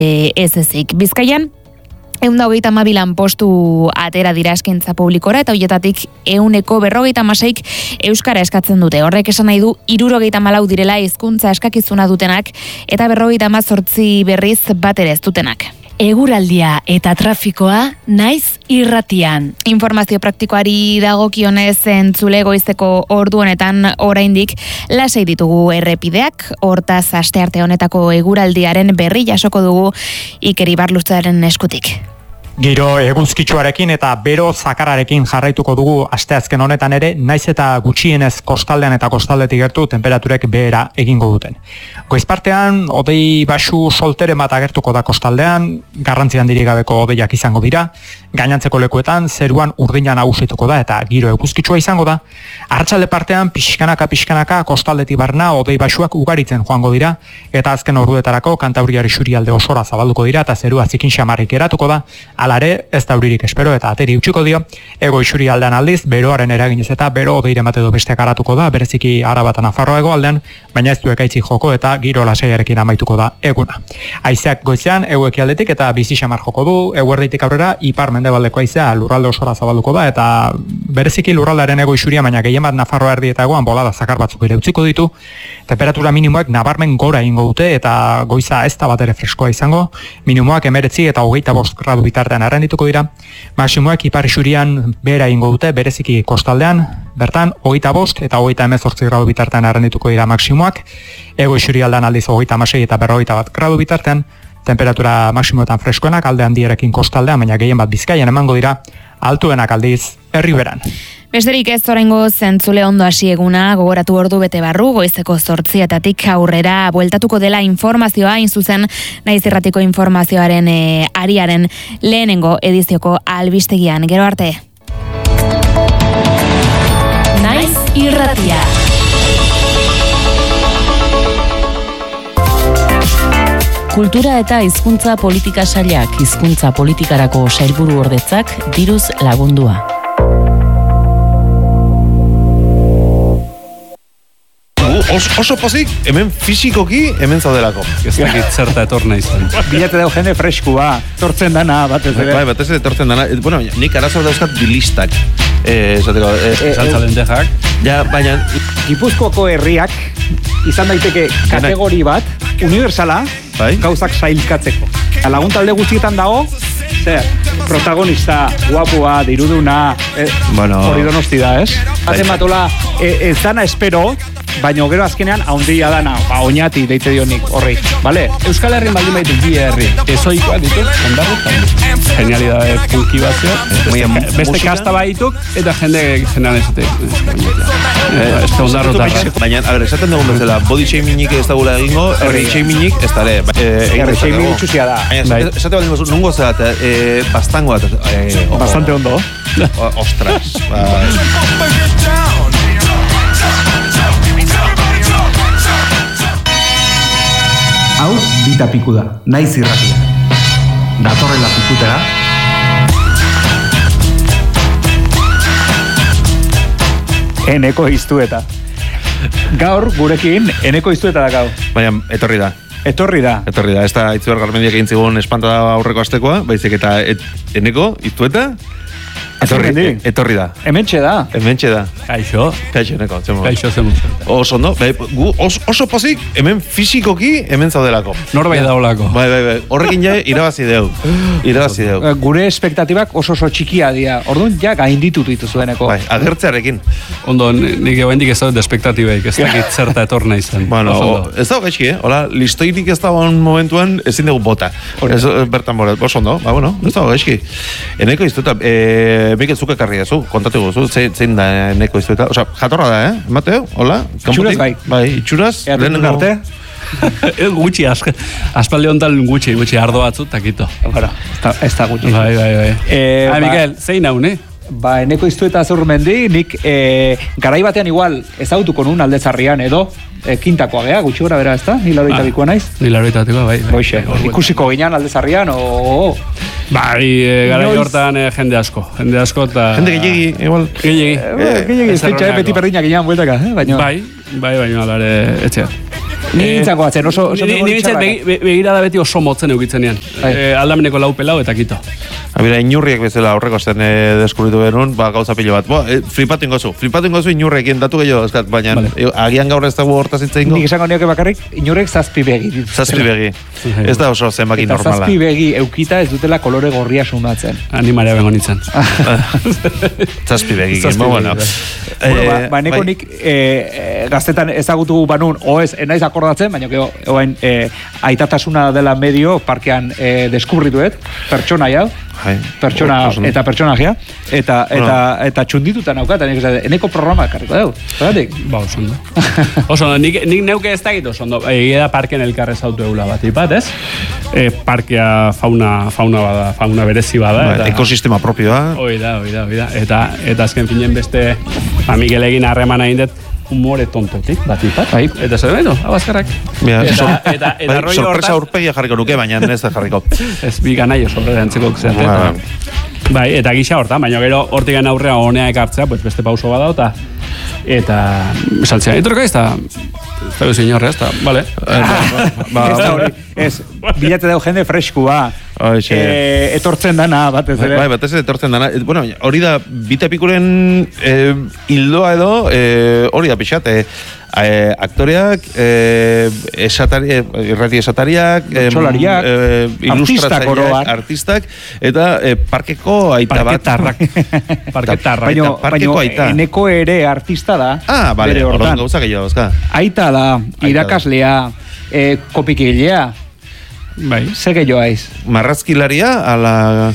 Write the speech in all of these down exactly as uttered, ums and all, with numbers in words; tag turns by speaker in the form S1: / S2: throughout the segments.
S1: e, ez ezik. Bizkaian, ehun eta hogeita hamabi lanpostu atera dira eskaintza publikora, eta hoietatik ehuneko berrogeita hamaseik euskara eskatzen dute. Horrek esan nahi du hirurogeita hamalau direla hizkuntza eskakizuna dutenak, eta berrogeita hamazortzi berriz bat ere ez dutenak.
S2: Eguraldia eta trafikoa naiz irratian.
S1: Informazio praktikoari dagokionez entzule goizeko ordu honetan oraindik lasai ditugu errepideak, hortaz astearte honetako eguraldiaren berri jasoko dugu Iker Ibarluzaren eskutik.
S3: Giro eguzkitsuarekin eta bero zakarrarekin jarraituko dugu asteazken honetan ere, naiz eta gutxienez kostaldean eta kostaldetik gertu temperaturek behera egingo duten. Goizpartean, hodei baxu solteren bat agertuko da kostaldean, garrantzi handirik gabeko hodeiak izango dira, gainantzeko lekuetan zeruan urdina nagusituko da eta giro eguzkitsua izango da. Arratsalde partean pixkanaka pixkanaka kostaldetik barna hodei baxuak ugaritzen joango dira eta azken orduetarako Kantabriar isurialde osora zabalduko dira eta zerua zikin xamarrik geratuko da. Alare, ez da euririk espero eta ateri utziko dio. Ego isurialdean aldiz, beroaren eraginez eta bero hodeiren bat edo beste garatuko da, bereziki Araba eta Nafarroa hegoaldean, baina ez du ekaitzik joko eta giro lasaiarekin amaituko da eguna. Haizeak goizean ego ekialdetik eta bizi xamar joko du, eguerditik aurrera ipar mendebaldeko haizea lurralde osora zabalduko da eta bereziki lurraldearen ego isuria, baina gehien bat Nafarroa erdi eta egoan bolada zakar batzuk ere utziko ditu. Temperatura minimoak nabarmen gora egingo dute eta goiza ez da bat ere freskoa izango, minimoak hemeretzi eta hogeita bost gradu bitartean arrendituko dira, maksimoak ipar isurian behera egingo dute, bereziki kostaldean, bertan hogeita bost eta hogeita hemezortzi gradu bitartean arrendituko dira maksimoak, ego isurialdean aldiz hogeita hamasei eta berrogeita bat gradu bitartean, temperatura maksimoetan freskoenak alde handierekin kostaldean, baina gehien bat Bizkaian emango dira, altuenak aldiz Erriberan.
S1: Besterik ez oraingo zentzule ondo hasi eguna, gogoratu ordu bete barru, goizeko zortzietatik aurrera bueltatuko dela informazioa, hain zuzen naiz irratiko informazioaren e, ariaren lehenengo edizioko albistegian. Gero arte.
S2: Naiz irratia. Kultura eta hizkuntza politika sailak hizkuntza politikarako sailburu ordetzak diruz lagundua.
S4: Os, oso pozik, hemen fisikoki, hemen zaudelako.
S5: Ez dakit zerta etorna izan.
S6: Bilate dau jende freskua, tortzen dana, batez ere.
S4: Bai, batez ere tortzen dana. Bueno, nik arazo dauzkat bilistak. Eh, esateko, eh,
S5: eh, saltza lendejak.
S4: Ja, baina...
S6: Gipuzkoako herriak izan daiteke kategori bat, universala, bai? Gauzak sailkatzeko. Lagun talde guztietan dago, zer, protagonista, guapua, diruduna, eh,
S4: bueno,
S6: hori donosti da, ez? Hazen batola, eh, ez dana espero, baina gero azkenean haundia dana, ba, oinati deite dionik horri, bale?
S5: Euskal Herrin baldin baitu bi herri, ezoikoa dituk, ondarretan. Genialidade punki batzio, beste, beste kasta baituk, eta jende general ezatek. Ez da ondarrotarra.
S4: Baina, a ber, esaten dugun bezala, body shamingik ez dagula egingo, herri shamingik ez dara.
S6: Herri shaming itxusia da.
S4: Esate baldin batzuk, nungo zelat, bastango bat.
S6: Bastante ondo.
S4: Ostras.
S7: Hau, bita piku da, naiz irratia. Datorrela pikutera.
S6: Eneko iztueta. Gaur, gurekin, eneko iztueta da gau.
S4: Baina, etorri da.
S6: Etorri da.
S4: Etorri da. Ez da, Itziar Garmendiak egin zigun espantada aurreko astekoa, baizik eta et, eneko iztueta. Etorri, etorri da.
S6: Hementxe da.
S4: Hementxe da.
S5: Kaixo.
S4: Kaixo, neko.
S5: Kaixo zen.
S4: Oso, no? Gu os, oso pozik, hemen fisikoki, hemen zaudelako.
S5: Norbait daulako.
S4: Bai, bai, bai. Horrekin ja, irabazi deu. Irabazi deu.
S6: Gure espektatibak oso oso txikia dira. Orduan, ja, gainditu dituzueneko.
S4: Bai, agertzearekin.
S5: Ondo, nik egoendik ez dut espektatibaik, ez dakit zerta etorna izan.
S4: Bueno, ez dago gaizki, eh? Hola, listoirik ez dago momentuan, ezin dugu bota. Ez, bertan borat, oso ondo, ba, bueno, ez dago gaizki. Eneko iztuta, eh, Mikel zuke karri ezu, kontatu guzu, zein da eneko iztueta. Osa, jatorra da, eh? Mateo, hola?
S6: Itxuraz bai.
S4: Bai, itxuraz.
S6: Eaten arte.
S5: Gutxi, aspalde honetan gutxi, gutxi, ardo batzu, takito.
S6: Bueno, ez da gutxi.
S5: Bai, bai, bai.
S6: Eh,
S5: ah, Mikel, zein hau, ne?
S6: Ba, eneko iztueta zurmendi, nik eh, garai batean igual ezautuko nun aldetzarrian edo, eh, kintakoa gea, gutxi gora bera, ez da? Ni laroita bikoa naiz?
S5: Ni laroita bikoa, bai.
S6: Hoxe, ikusiko ginean aldezarrian, o...
S5: Bai, e, gara hortan e, jende asko, jende asko eta...
S4: Jende gehiagi, igual.
S5: Gehiagi.
S6: Eh, gehiagi, pentsa beti perdinak ginean bueltaka, eh? Baina...
S5: Bai, bai, baina alare etxea.
S6: Ni nintzako batzen, oso...
S5: Ni nintzen begirada beti oso motzen eukitzen nian. Aldameneko lau pelau eta kito.
S4: Abira, inurriek bezala horreko zen deskubritu benun, ba, gauza pilo bat. Bo, flipatu ingozu, flipatu ingozu inurrekin, datu gehiago, eskat, baina agian gaur ez dago hortaz hitz egingo.
S6: Nik esango nioke bakarrik, inurrek zazpi begi.
S4: Zazpi begi. Ez da oso zenbaki normala.
S6: Eta zazpi begi eukita ez dutela kolore gorria sumatzen.
S5: Animarea bengo nintzen.
S4: Zazpi begi, ba, bueno.
S6: Ba, neko nik gaztetan ezagutu banun, oez, enaiz akordatzen, baina gero, oain, aitatasuna dela medio, parkean deskubrituet, pertsona jau, pertsona eta personajea, eta eta eta txundituta naukatan, eneko programa karriko deu, zeratik?
S5: Ba, oso ondo. Oso ondo, nik neuke ez dakit oso ondo, egia da parken elkarrez autu eula bat, ipat, ez? Parkea fauna fauna bada, fauna berezi bada.
S4: Ekosistema propioa.
S5: Hoi da, hoi da, hoi da. Eta azken finen beste, Miguel egin harremana indet, humore tontotik, bat ipat. Eta zer beto, abazkarrak.
S4: Eta sorpresa urpegia jarriko nuke, baina ez da jarriko.
S5: Ez bi ganai sorpresa entziko zeatea. Bai, eta gisa horta, baina gero hortik gana aurrea honea ekartzea, pues beste pauso bada, eta eta saltzea. Etorka ez da, ez da bezu inorre, ez da, bale.
S6: Ez da hori, ez, bilate dago jende freskua, etortzen dana, batez ere.
S4: Bai, batez ere etortzen dana. Bueno, hori da, bitapikuren hildoa edo, hori da pixat, aktoreak, esatari, irrati esatariak,
S6: txolariak,
S4: ilustratzaileak, artistak, eta parkeko aita bat.
S5: Parketarrak.
S6: Parketarrak. Baina eneko ere artista da.
S4: Ah, bale, horren gauza gehiago, ezka.
S6: Aita da, irakaslea, kopikilea.
S5: Bai.
S6: Ze gehiago aiz.
S4: Marrazkilaria, ala...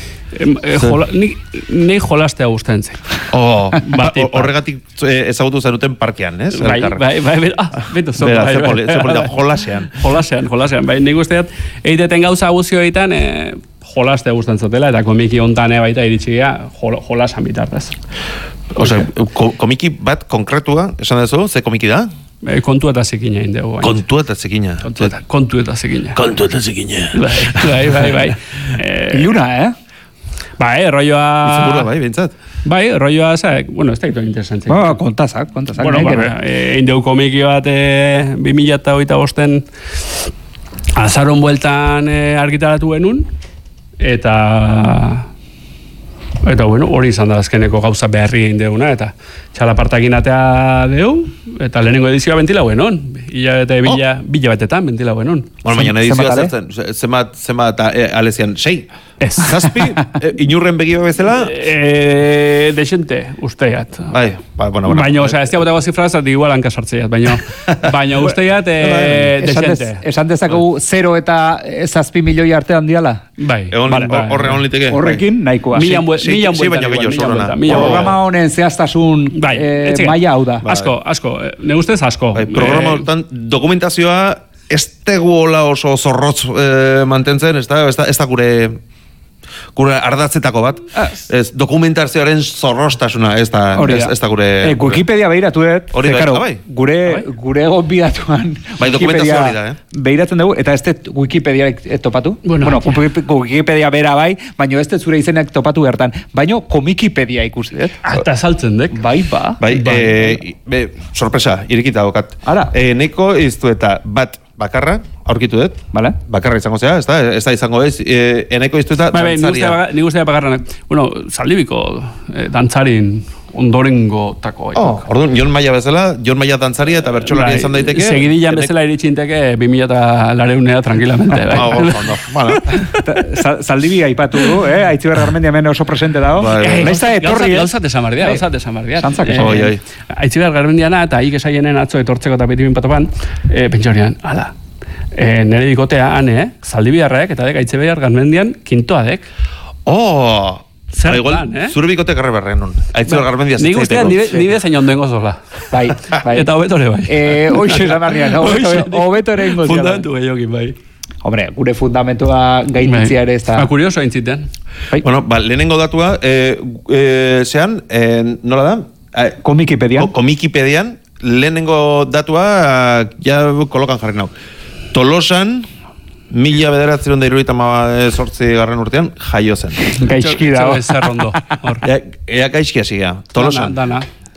S5: Nei jolastea guztien zen.
S4: Horregatik ezagutu zenuten parkean, ez?
S5: Bai, bai, bai, beto zon.
S4: Jolasean.
S5: Jolasean, jolasean. Bai, nik usteat, eiteten gauza guzio egiten, jolastea guztien zotela, eta komiki ontane baita iritsigia jolasan bitartez.
S4: Ose, komiki bat konkretua, esan dezu, ze komiki da?
S5: Kontu eta zikina indegu.
S4: Kontu eta zikina.
S5: Kontu eta zikina.
S4: Kontu eta zikina.
S5: Bai, bai, bai.
S6: Iluna, eh?
S5: Bai, rolloa...
S4: Izabura, bai, bintzat.
S5: Bai, rolloa, zak, bueno, ez da ito interesantzia.
S6: Ba, kontazak, kontazak.
S5: Bueno, ba, indegu komiki bat bi mila eta hogeita bosten azaron bueltan argitaratu genuen, eta... Eta, bueno, hori izan da azkeneko gauza beharri egin deuna, eta txalapartakin atea deu, eta lehenengo edizioa bentila buenon. Ila eta bila, bila betetan bentila buenon.
S4: Bueno, baina edizioa zertzen, zemat, zemat, alezian, sei?
S5: Ez.
S4: Zazpi? Inurren begiba bezala?
S5: E, Dexente, usteiat.
S4: Bai, ba, bueno, bueno.
S5: Baina, oza, ez diagotago zifrazat, igual hankasartzeiat, baina, baina usteiat, e, Dexente.
S6: Esan dezakegu zero eta zazpi milioi artean diala?
S5: Bai.
S4: Horre hon liteke?
S6: Horrekin, nahikoa.
S5: Milan bueltan.
S6: Programa honen zehaztasun maila hau da.
S5: Asko, asko, ne ustez asko.
S4: Programa honetan dokumentazioa ez teguola oso zorrotz mantentzen, ez da gure... gure ardatzetako bat, ez dokumentazioaren zorrostasuna, ez da gure...
S6: Wikipedia behiratu dut, gure egon bidatuan Wikipedia behiratzen dugu, eta ez dut Wikipedia topatu, bueno, Wikipedia bera bai, baina ez dut zure izenak topatu gertan, baina Komikipedia ikusi dut.
S5: Eta saltzen dek.
S6: Bai, ba.
S4: Bai, sorpresa, irikita dokat.
S6: Ara.
S4: Neko iztu eta bat bakarra, aurkitu dut,
S6: vale.
S4: Bakarra izango zea, ez da, ez da izango ez, e, eneko iztueta
S5: bai,
S4: dantzaria.
S5: Ni guztia bakarra, bueno, Zaldibiko eh, dantzarin ondorengo tako.
S4: Oh, orduan, Jon Maia bezala, Jon Maia dantzaria eta bertsolari izan daiteke.
S5: Segidillan enek... bezala iritsinteke bi mila eta lareunea tranquilamente. Bai.
S4: Ah, ondo, bueno.
S6: Zaldibi aipatu du, eh? Aitziber Garmendia hemen oso presente dago. Naizta etorri, eh?
S5: Gauzat esamardia, gauzat esamardia.
S6: Santzak
S4: esan.
S5: Aitziber Garmendiana eta ik esaienen atzo etortzeko eta beti binpatopan, pentsorian, ala, nire dikotea, ane, eh? Zaldibiarrek eta dek Aitziber Garmendian kintoa dek.
S4: Oh!
S5: Zer
S4: igual,
S5: plan, eh?
S4: Zure bikote garre berren nun. Aitziber Garmendia
S5: zitzaiteko. Nik ustean nire zein ondoengo zola.
S6: Bai, bai.
S5: Eta hobetore bai.
S6: Eh, Hoxe zamarrian, hobetore ingo ziala.
S5: Fundamentu behiokin bai.
S6: Hombre, gure fundamentua gainitzia ere ez da.
S5: Ba, kurioso aintzitean.
S4: Bueno, ba, lehenengo datua, eh, eh, zean, eh, nola da? Eh,
S6: Komikipedian.
S4: Komikipedian, lehenengo datua, ja kolokan jarri nau. Tolosan, mila bederatzen da iruita sortzi garren urtean, jaio zen.
S6: Gaizki dago.
S5: Zer ondo.
S4: Ea gaizki hasia. Tolosan.
S5: Dana.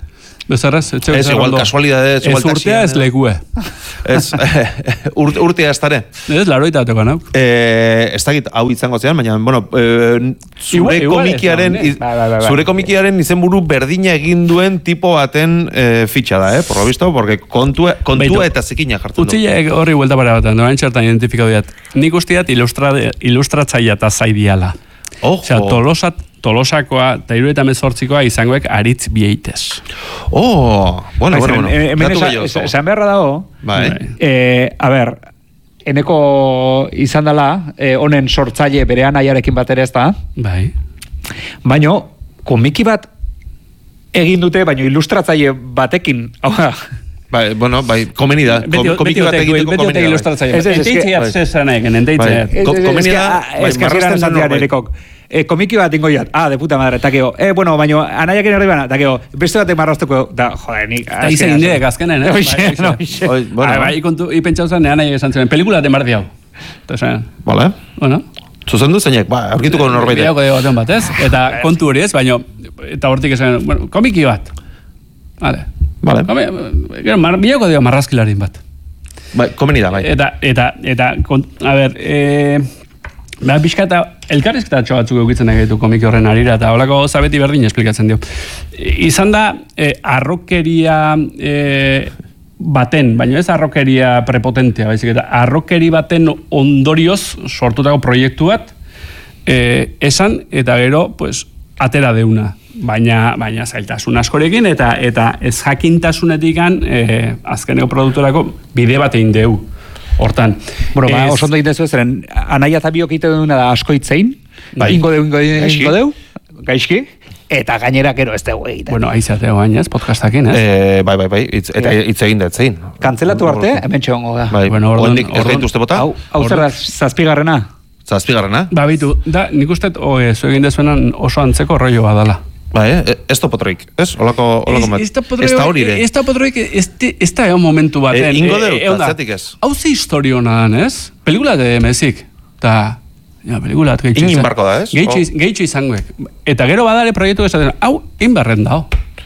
S5: Bezarraz, etxe
S4: Ez, igual kasualidades, igual
S5: taxian. Ez urtea, ez lekue.
S4: Ez, urtea ez tare.
S5: Ez, laroita toko, no?
S4: Eh, ez dakit, hau izango zean, baina, bueno, eh, zure
S5: igual,
S4: komikiaren,
S5: igual,
S4: iz, ba, ba, ba, zure komikiaren izenburu berdina egin duen tipo baten eh, fitxa da, eh, por lo visto, porque kontua, kontua eta zikina jartzen du.
S5: Utzileak horri buelta para bat, noen txertan identifikatu diat. Nik usteat ilustra, ilustratzaia eta zaidiala.
S4: Ojo.
S5: Osea, Tolosa, Tolosakoa eta hirurogeita hemezortzikoa izangoek aritz bieitez.
S4: Oh, bueno, bueno, bueno.
S6: Hemen esan beharra dago.
S4: Bai.
S6: Eh, a ber, eneko izan dela, eh, honen sortzaile bere anaiarekin bat ere ez da.
S5: Bai.
S6: Baino, komiki bat egin dute, baino ilustratzaile batekin, hau da.
S4: Bai, bueno, bai, komeni da. Komiki bat egiteko komeni da.
S5: Ilustratzaile. Enteitzea zezan egin, enteitzea.
S4: Komeni da, bai, marrasten zen norbait.
S6: Eh, komiki bat ingo jat, ah, de puta madre, eta keo, eh, bueno, baino, anaiak ere horri bana, eta keo, beste batek marraztuko, da, joder, nik...
S5: Eta izan indidek azkenen, eh?
S6: Oixe, no, oixe.
S5: Bai, bai, ikontu, ipentsau zen, anaiak esan zen, pelikula de mardi hau.
S4: Vale.
S5: Bueno.
S4: Zuzendu zeinek, ba, aurkituko norbait.
S5: Bideako de batean bat, ez? Eta kontu hori ez, baino, eta hortik esan, bueno, komiki bat. Vale.
S4: Vale.
S5: Gero, bideako dio marrazkilarin bat.
S4: Bai, komeni da, bai.
S5: Eta, eta, eta, a ber, eh... Ba, pixka eta elkarrizketa batzuk eukitzen egitu komiki horren arira, eta holako zabeti berdin esplikatzen dio. Izan da, eh, arrokeria eh, baten, baina ez arrokeria prepotentea, baizik, eta arrokeri baten ondorioz sortutako proiektu bat, eh, esan, eta gero, pues, atera deuna. Baina, baina zailtasun askorekin, eta eta ez jakintasunetikan eh, azkeneko produktorako bide bat egin deu. Hortan.
S6: Bueno, ba, oso ondo egitezu ez, zeren, anaia eta biok egite duna da askoitzein, bai. Ingo deu, ingo deu, ingo deu, gaizki, eta gainera gero ez dugu egiten.
S5: Bueno, aizateo baina ez, podcastakin, ez?
S4: Eh, bai, bai, bai, itz, eta hitz egin dut zein.
S6: Kantzelatu arte, hemen txongo da.
S4: Bai,
S5: bueno, orduan,
S4: orduan, ez gaitu uste bota?
S6: Hau, hau zer da, zazpigarrena?
S4: Zazpigarrena?
S5: Ba, bitu, da, nik uste, oe, zu egin dezuenan oso antzeko rollo badala.
S4: Ba, eh? Ez topotroik, ez? Olako, olako bat. Ez da hori,
S5: Ez topotroik, ez da egon momentu baten.
S4: E, ingo deu, tatzatik ez.
S5: Hau ze historiona dan, ez? Pelikula de mezik. Ta, ja, pelikula at geitxo izan.
S4: Inin barko da, ez?
S5: Geitxo izangoek. Eta gero badare proiektu esaten, hau, inbarren dao.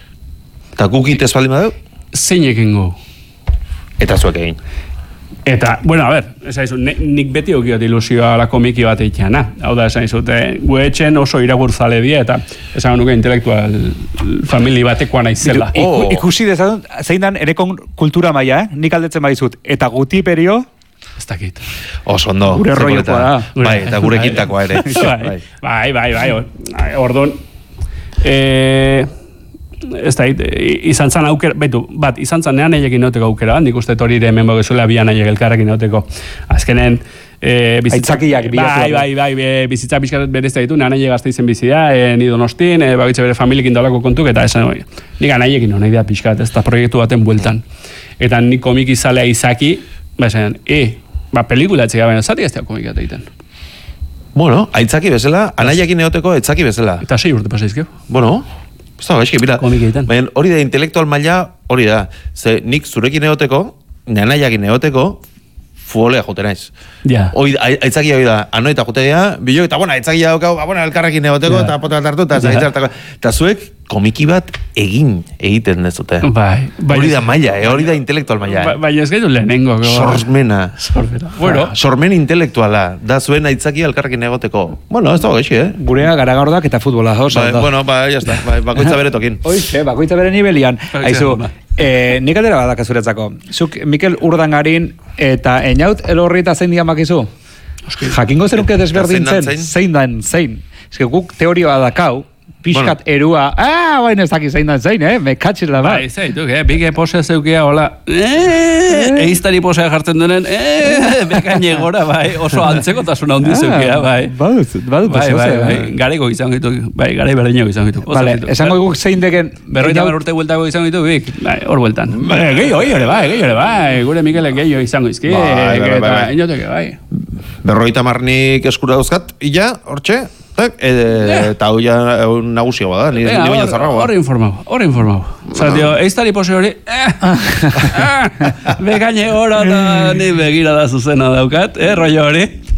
S4: Eta gukit ez baldin badeu?
S5: Zein egingo.
S4: Eta zuek egin.
S5: Eta, bueno, a ver, esan izut, nik beti aukiot ilusioa la komiki bat eitxeana. Hau da, esan izut, gu etxen oso iragurzale dia, eta esan nuke intelektual famili batekoa naizela.
S6: Oh. Ikusi dezatun, zein dan erekon kultura maila, eh? Nik aldetzen baizut. Eta guti perio...
S5: Ez dakit.
S4: Oso ondo.
S6: Gure rollokoa da.
S4: Bai, eta gure kintakoa ere.
S5: Bai, bai, bai, bai. Orduan, eh... ez da, izan zan aukera, betu, bat, izan zan nean egekin neoteko aukera, nik uste hori ere hemen bagezuela bian aiek elkarrekin neoteko. Azkenen, e,
S6: aitzakiak bilatu.
S5: Bai, bai, bai, bai, bizitza bizkat berezta ditu, nean aile gazte izen bizi da, e, ni donostin, e, bagitze bere familiekin daulako kontuk, eta esan, oi, nik anaiekin hona idea pixkat, ez da proiektu baten bueltan. Eta nik komik izalea izaki, ba, esan, e, ba, pelikula etxega, baina zati ez da komik egiten.
S4: Bueno, aitzaki bezala, anaiekin neoteko aitzaki bezala.
S5: Eta sei urte pasaizkio.
S4: Bueno, ez da, gaizki, mira, baina hori da intelektual maila, hori da, ze nik zurekin egoteko, nanaiakin egoteko, futbolea jote naiz.
S5: Ja.
S4: Hoi, aitzakia hori da, anoita jotegea, bilo, eta bona, aitzakia daukau, ba, bona, elkarrekin egoteko, eta pota hartu, eta zaitzartako. Eta zuek, komiki bat egin egiten ez dute.
S5: Bai.
S4: Hori da maila, eh? Hori da intelektual maila.
S5: Bai, bai ez gaitu lehenengo.
S4: Sormena.
S5: Sormena. Bueno.
S4: Sormen intelektuala, da zuen aitzakia elkarrekin egoteko. Bueno, ez da gaixi, eh?
S6: Gurea garagordak eta futbola, oso.
S4: Bai, bueno, ba, ya está, bai, bakoitza bere tokin.
S6: Oixe, bakoitza bere nibelian. Aizu, Eh, nik aldera badak azuretzako. Zuk Mikel Urdangarin eta Einaut elorri eta zein dian bakizu? Jakingo zenuke desberdin zen, zein dan zein. Ez guk teoria badakau, pixkat bueno. Erua, ah, baina ez daki zein dan zein, eh? Me katxil da ba.
S5: Bai, zeituk, eh? Bige posea zeukea, hola, eh, eiztari posea jartzen duen, eh, bekaine gora, bai, oso antzeko tasuna hundi zeukea, bai.
S6: Badut, badut,
S5: bai, bai, bai, gareko izan gitu, bai, gare berdineko izan gitu.
S6: Vale, esango guk zein deken...
S5: Berroita urte bueltako izan gitu, bik, bai, hor bueltan. Gehiago, gehiago, bai, gehiago, bai, gure Mikelek gehiago izango izki, eta inoteke, bai.
S4: Berroita marnik eskura dauzkat, illa, hortxe, eta hau ja nagusio bada, ni baina zarragoa.
S5: Horre informau, horre informau. Zer, dio, eiztari pose hori, bekaine gora eta ni begira da zuzena daukat, eh, rollo hori.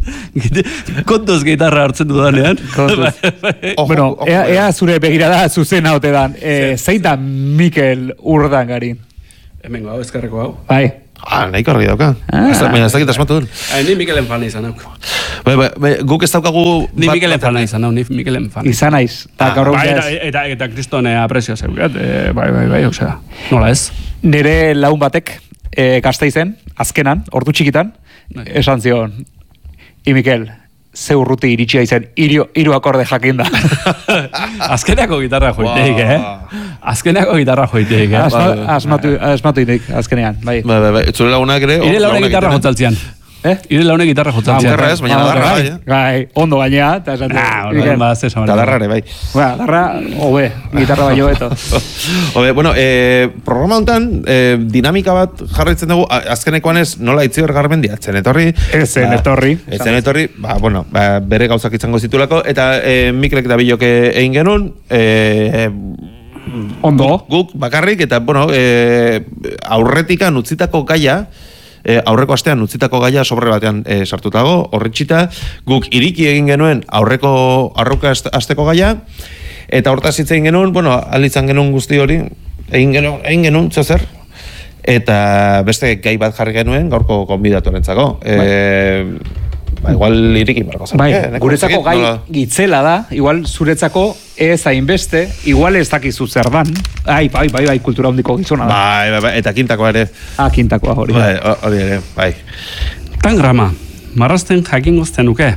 S5: Kontuz gitarra hartzen dudanean.
S6: Bueno, ea, ea zure begirada zuzena ote dan. E, zein da Mikel Urdangari?
S5: Hemengo hau, ezkerreko hau.
S6: Bai.
S4: Ah, nahi karri dauka. Ah. Baina ez dakit asmatu duen.
S5: Ni Mikelen fana izan hauk.
S4: Bai, bai, guk ez daukagu...
S5: Ni Mikelen fana izan hau, ni Mikelen fana.
S6: Izan naiz.
S5: Ah, bai, eta, eta, eta kristone aprezio zeugat. E, bai, bai, bai, osea, nola ez?
S6: Nere laun batek, e, Gasteizen, azkenan, ordu txikitan, bai. Esan zion, I Mikel, ze urruti iritsia izan, hiru hiru akorde jakin da.
S5: Azkenako gitarra joiteik, eh? Azkenako gitarra joiteik, eh?
S6: Asmatu, asmatu inik, azkenean, bai.
S4: Bai, bai, bai, zure lagunak ere...
S5: Ire laune gitarra jotzaltzian. Eh? Ire laune gitarra jotzaltzian.
S4: Okerra ez, baina darra bai, eh?
S6: Gai, ondo gainea, eta esatu.
S5: Ah, horren ba, zesa.
S4: Eta darra ere, bai.
S6: Ba, darra, hobe, gitarra bai hobeto.
S4: Hobe, bueno, eh, programa honetan, eh, dinamika bat jarraitzen dugu, azkenekoan ez, nola Itziar Garmendia, zen etorri.
S6: Ez zen etorri.
S4: Ez zen etorri, ba, bueno, ba, bere gauzak izango zitulako, eta eh, Mikelek da bilok egin genuen, eh,
S6: ondo.
S4: Guk, guk bakarrik, eta, bueno, eh, aurretikan utzitako gaia, E, aurreko astean utzitako gaia sobre batean e, sartutago, horretxita, guk iriki egin genuen aurreko aurreko asteko gaia, eta hortaz hitz egin genuen, bueno, alitzan genuen guzti hori, egin genuen, egin genuen, zer, eta beste gai bat jarri genuen, gaurko konbidatuarentzako. E, ba, igual iriki barko zen.
S6: Bai, eh, guretzako gai nola... gitzela da, igual zuretzako ez hainbeste, igual ez dakizu zer dan. Ai, bai, bai, bai, kultura hondiko gizona da.
S4: Bai, bai, bai, eta kintakoa ere.
S6: Ah, kintakoa hori.
S4: Bai, hori ere, bai.
S5: Tangrama, marrazten jakingozten nuke.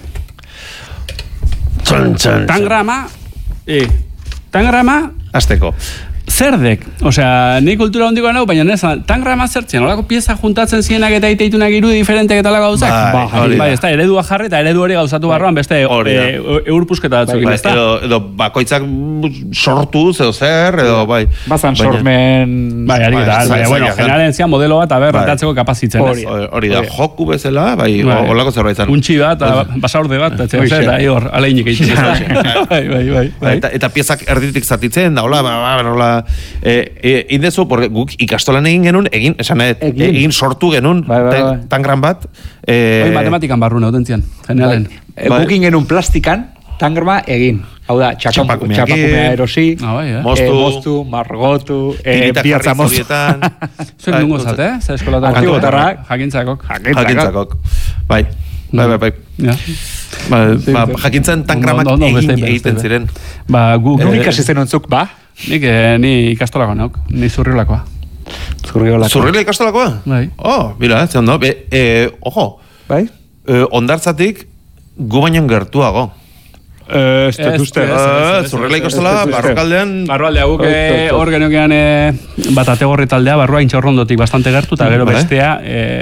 S5: Tangrama, e, tangrama...
S4: Azteko.
S5: Zerdek, osea, ni kultura hondikoa nau, baina nezan, tangrama zertzen, olako pieza juntatzen zienak eta iteitunak irudi diferentek eta lako gauzak?
S4: Bai,
S5: ba, bai, ez da, eredua jarri eta eredu hori gauzatu barroan beste e, eurpusketa batzuk,
S4: bai,
S5: ez da?
S4: Edo, edo bakoitzak sortu, edo zer, edo bai.
S6: Bazan sormen...
S5: Bai, ari eta, bai, bueno, generalen zian modelo bat, aber, retatzeko kapazitzen, ez?
S4: Hori da, joku bezala, bai, olako zerbaitzan.
S5: Untxi bat, basaurde bat, eta hor, aleinik egiten. Bai, bai, bai.
S4: Eta piezak erditik zatitzen, da, hola, hola, Eh, eh, indezu, porque guk ikastolan egin genuen, egin, esan nahi, egin. egin sortu genuen, bai, bai, bai. tan gran bat.
S5: Eh, bai, matematikan barruna, autentzian, generalen.
S6: Bai. Guk egin genuen plastikan, tangrama egin. Hau da, txapakumea erosi,
S5: ah, bai, eh?
S6: mostu, eh, mostu, margotu, eh, biatza mostu.
S5: Zuen dungo zat, eh? Zer eskolatan.
S6: Antigotarrak.
S5: Jakintzakok.
S4: Jakintzakok. Bai, bai, bai, bai.
S5: Ja.
S4: Ba, ba, jakintzen tangramak egin egiten ziren.
S5: Ba, guk...
S6: Nun ikasi zen ontzuk, ba?
S5: Nik, eh, ni ikastolakoa nauk, ni zurriolakoa.
S6: Zurriolakoa.
S4: Zurriola ikastolakoa?
S5: Bai.
S4: Oh, bila, ze ondo. Be, eh, ojo,
S6: bai?
S4: Eh, ondartzatik gu baino gertuago.
S6: Eh, ez dut uste.
S4: Zurriola ikastola, barrokaldean...
S5: Barroaldea guk hor geniokean bat ategorri taldea, barrua intxorrondotik bastante gertu, eta gero bestea...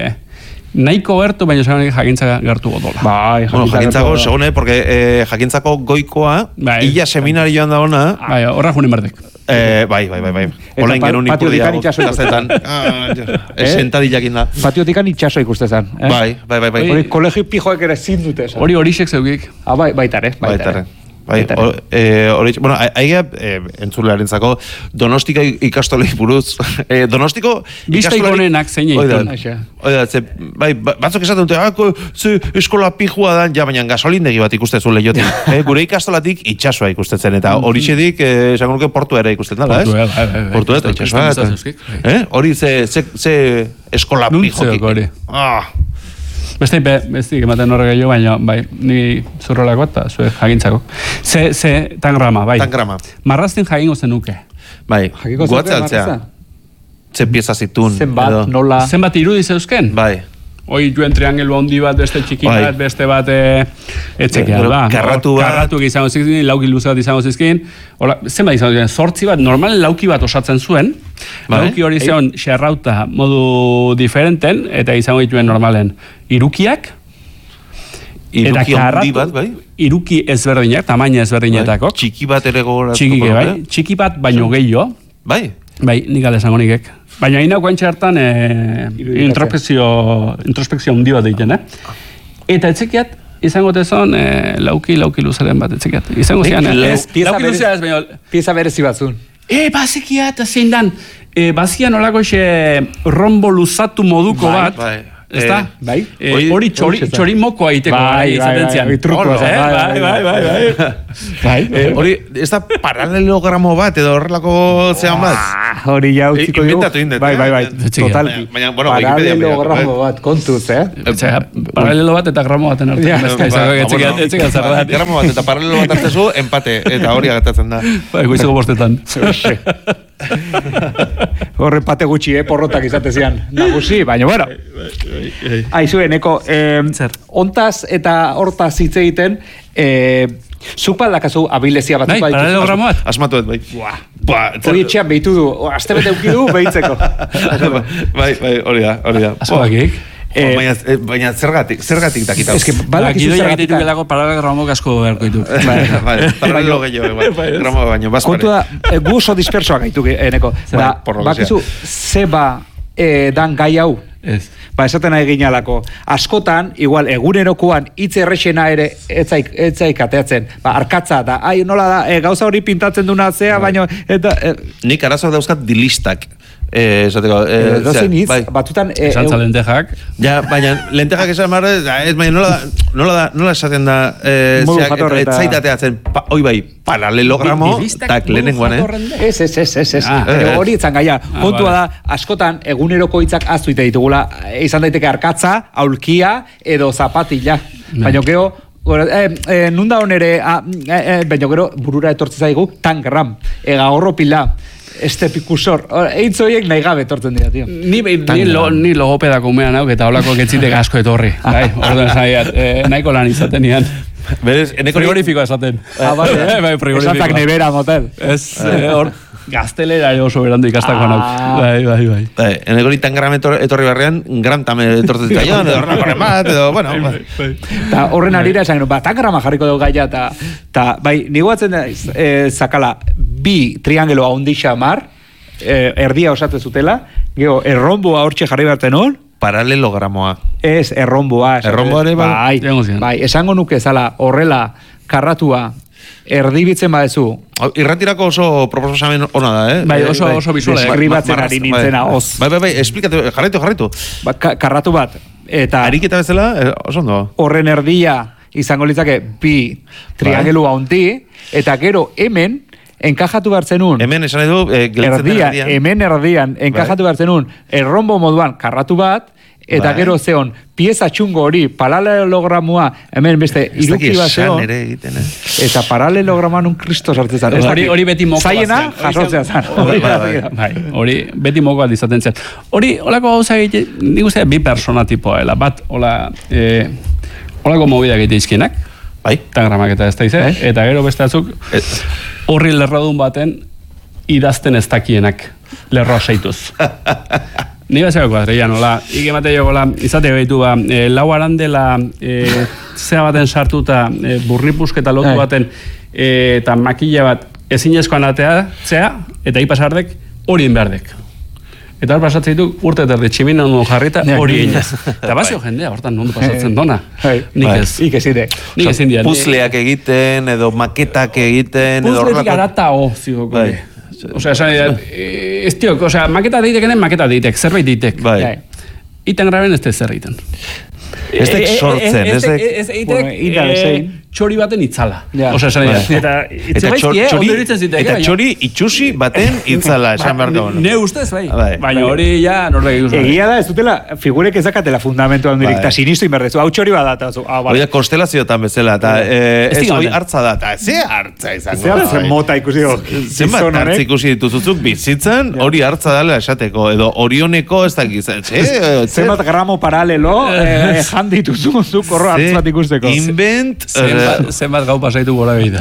S5: Nahiko gertu, baina segonek jakintza gertu godola.
S6: Bai,
S4: bueno, jakintzako, segune, porque eh, jakintzako goikoa, bai, illa seminarioan da ona...
S5: Bai, horra junin berdek.
S4: Eh, bai, bai, bai, bai. Ola ingenun ipurdia guztazetan. Esentadillak inda.
S6: Patiotikan itxaso ikustezan.
S4: Eh? Bai, bai, bai, bai.
S6: Hori kolegi pijoek ere zindute.
S5: Hori horixek zeugik.
S6: Ah, bai, baitare, baitare.
S4: Bai, eh, hori, bueno, aia, eh, entzulearen zako, Donostika ikastolei buruz, eh, Donostiko
S5: Biztaik honenak zein egiten.
S4: Oida, ze, bai, batzuk esaten dute, ah, ze eskola pijua da, ja, baina gasolindegi bat ikustezu lehiotik. eh, gure ikastolatik itxasua ikustetzen, eta hori xedik, eh, esan nuke portu ere ikusten dala, ez?
S5: Portu ere, bai,
S4: portu ere, itxasua. Eh, hori ze, ze, ze eskola pijoki. Ah,
S5: Beste ipe, beste ematen horre gehiago, baina, bai, ni zurrolako eta zue jagintzako. Ze, ze, tangrama, bai.
S4: Tangrama.
S5: Marrazten jagingo zenuke.
S4: Bai, guatzea altzea. Ze pieza zitun.
S6: Zenbat, nola.
S5: Zenbat irudi zeuzken?
S4: Bai.
S5: Hoi joen triangelu handi bat, beste txiki bat, beste bat etxekia, ba.
S4: Karratu bat.
S5: Karratu izango zizkin, lauki luze bat izango zizkin. Zenbat izango zizkin, zortzi bat, normalen lauki bat osatzen zuen. Lauki hori zion xerrauta modu diferenten, eta izango dituen normalen irukiak.
S4: Iruki handi bat, bai?
S5: Iruki ezberdinak, tamaina ezberdinetako.
S4: Txiki bat ere gogoratu.
S5: Txiki, bai. Txiki bat baino gehiago.
S4: Bai?
S5: Bai, nik alde esango nikek. Baina inako entxertan e, introspekzio, introspekzio handi bat egiten, eh? Eta etxekiat, izango tezon, e, lauki, lauki luzaren bat etxekiat. Izango zian, eh? Lauki luzea ez, baina...
S6: Pieza berezi batzun.
S5: E, bazikia, eta zein dan, e, bazian olako xe rombo luzatu moduko bat.
S4: Bai,
S5: ezta?
S6: Bai.
S5: Hori txori mokoa iteko izaten zian. Bai, bai, bai, bai.
S4: Bai. Hori, ez da paralelogramo bat, edo horrelako zean bat?
S6: Hori ja utziko dugu.
S4: Inventatu indet.
S6: Bai, bai, bai. Total. Paralelogramo bat, kontuz, eh?
S5: Paralelo bat eta gramo baten artean. Etxekan zerrat.
S4: Gramo bat eta paralelo bat hartzezu, empate, eta hori agatatzen da.
S5: Bai, goizeko bostetan.
S6: Horre pate gutxi, eh, porrotak izatezian. Nagusi, baina, bueno. Aizu, eneko, ontaz eta hortaz hitz egiten, zuk baldakazu abilezia batzuk
S5: bai, paralelogramo bat?
S4: Asmatu ez, bai.
S6: Hori etxean behitu du, azte bete eukidu behitzeko.
S4: Bai, bai, hori da, hori da.
S5: Azpagik.
S4: Baina, baina zergatik, zergatik dakitau.
S6: Ez que balakizu zergatik.
S5: Gidoia egitetu paralelogramo asko beharko ditu.
S4: Bai, paralelo gehiago, gramo baino, bazpare.
S6: Kontu da, gu oso dispersoak gaitu, eneko. Bakizu, zeba dan gai hau.
S5: Ez.
S6: Ba, esaten nahi ginalako. Askotan, igual, egunerokoan hitz errexena ere etzaik, etzaik ateatzen. Ba, arkatza da. Ai, nola da, e, gauza hori pintatzen duna zea, baino... Eta, e,
S4: nik arazoak dauzkat dilistak. Eh, esateko, eh,
S6: dozen hitz, bai. Batutan... E,
S5: Esantza lentejak.
S4: Ja, baina, lentejak esan marre, ez, baina nola, nola, da, nola esaten da, eh, zeak, etzaitateatzen, pa, oi bai, paralelogramo, tak lehenengoan, eh?
S6: Ez, ez, ez, ez, ez. Hori etzan gaia. Kontua da, askotan, eguneroko hitzak aztu ite ditugula, izan daiteke arkatza, aulkia, edo zapatila. Baina, geho, Eh, eh, nunda honere, ah, eh, eh, baina gero burura etortzen zaigu, tangram, ega horro pila, este pikusor, eitz horiek nahi gabe etortzen dira, tio.
S5: Ni, ni, lo, ni logopedako umean hauk eta holako getzitek asko etorri, bai, orduan zaiat, eh, nahiko lan izaten nian.
S4: Berez, eneko
S5: frigorifikoa esaten.
S6: Ah, vale.
S5: Bai, frigorifikoa.
S6: Esatak nevera motel.
S5: Ez, hor, gaztelera oso berando ikastakoan hau. Bai, bai, bai.
S4: Bai, eneko ni tan gram etorri barrean, gram tame etortzen zaion, edo horrela korren bat, edo, bueno.
S6: Eta horren arira esan, ba, tan grama jarriko dugu gaia, eta, bai, niguatzen eh, zakala, bi triangelo haundixa mar, eh, erdia osatzen zutela, geho, erromboa hortxe jarri berten hon,
S4: paralelogramoa.
S6: Ez, erromboa.
S4: Erromboa ere,
S6: bai. Bai, esango nuke zala, horrela, karratua, erdibitzen badezu.
S4: Irratirako oso proposamen ona da, eh?
S5: Bai, oso, oso bizuela.
S6: Eskribatzen ari nintzena, oz.
S4: Bai, bai, bai, esplikatu, jarraitu, jarraitu.
S6: Ba, karratu bat, eta...
S4: Ariketa bezala, oso ondo.
S6: Horren erdia, izango litzake, bi triangelu haundi, eta gero hemen, enkajatu bertzenun.
S4: Hemen esan edu, eh,
S6: erdian, erdian. Hemen erdian, enkajatu bai. bertzenun, errombo moduan, karratu bat, eta bai. Gero zeon, pieza txungo hori, paralelogramua, hemen beste, iruki bat zeon,
S4: egiten, eh?
S6: eta paralelograman un kristo sartzen zan.
S5: Hori, hori beti mokoa zen.
S6: Zaiena, jasotzea zan.
S5: Hori, beti mokoa izaten zen. Hori, holako gauza egite, nik uste, bi persona tipoa, ela, bat, hola, eh, holako movida egite izkienak,
S4: bai,
S5: tangramak eta ez da izan, eta gero beste atzuk, horri lerradun baten, idazten ez dakienak, lerroa seituz. Ni bazeko kuadrilla, nola, ikemate jokola, izate behitu ba, e, lau arandela e, zea baten sartuta, e, burnipusketa lotu baten, e, eta makilla bat ezinezkoan atea, zea, eta ipasardek hori inberdek. Eta hor pasatzen ditu, urte terdi tximina ondo jarrita, hori inez. Eta bazio jendea, hortan nondo pasatzen dona. Nik ez.
S6: Ik ez ide.
S5: Nik ez indian.
S4: Puzleak egiten, edo maketak egiten, edo horrelako.
S5: Puzletik arata ho, zigoko. Osea, esan edat, ez tiok, osea, maketa deitek enen maketa deitek, zerbait deitek.
S4: Bai.
S5: Iten graben ez te zer egiten.
S4: Ez dek sortzen, ez dek...
S5: Ez eitek txori baten itzala. Osea, esan edat. Eta
S4: itzabaizki, eh, ondo iritzen zitek. Eta txori itxusi baten itzala, esan behar gau.
S5: Ne ustez, bai. Baina hori ja, norrek egin.
S6: Egia da, ez dutela, figurek ezakatela fundamentu handirik, eta sinistu inberdezu, hau txori badata.
S4: Hori da, konstelazioetan bezala, eta ez hori hartza da, eta ze hartza izango.
S6: Ze hartza mota ikusi go.
S4: Zenbat hartza ikusi dituzuzuk bizitzan, hori hartza dala esateko, edo orioneko ez dakizan.
S6: Zenbat gramo paralelo, jan dituzun, zuk horro hartz bat ikusteko.
S4: Invent...
S5: Zenbat gau pasaitu gora behita.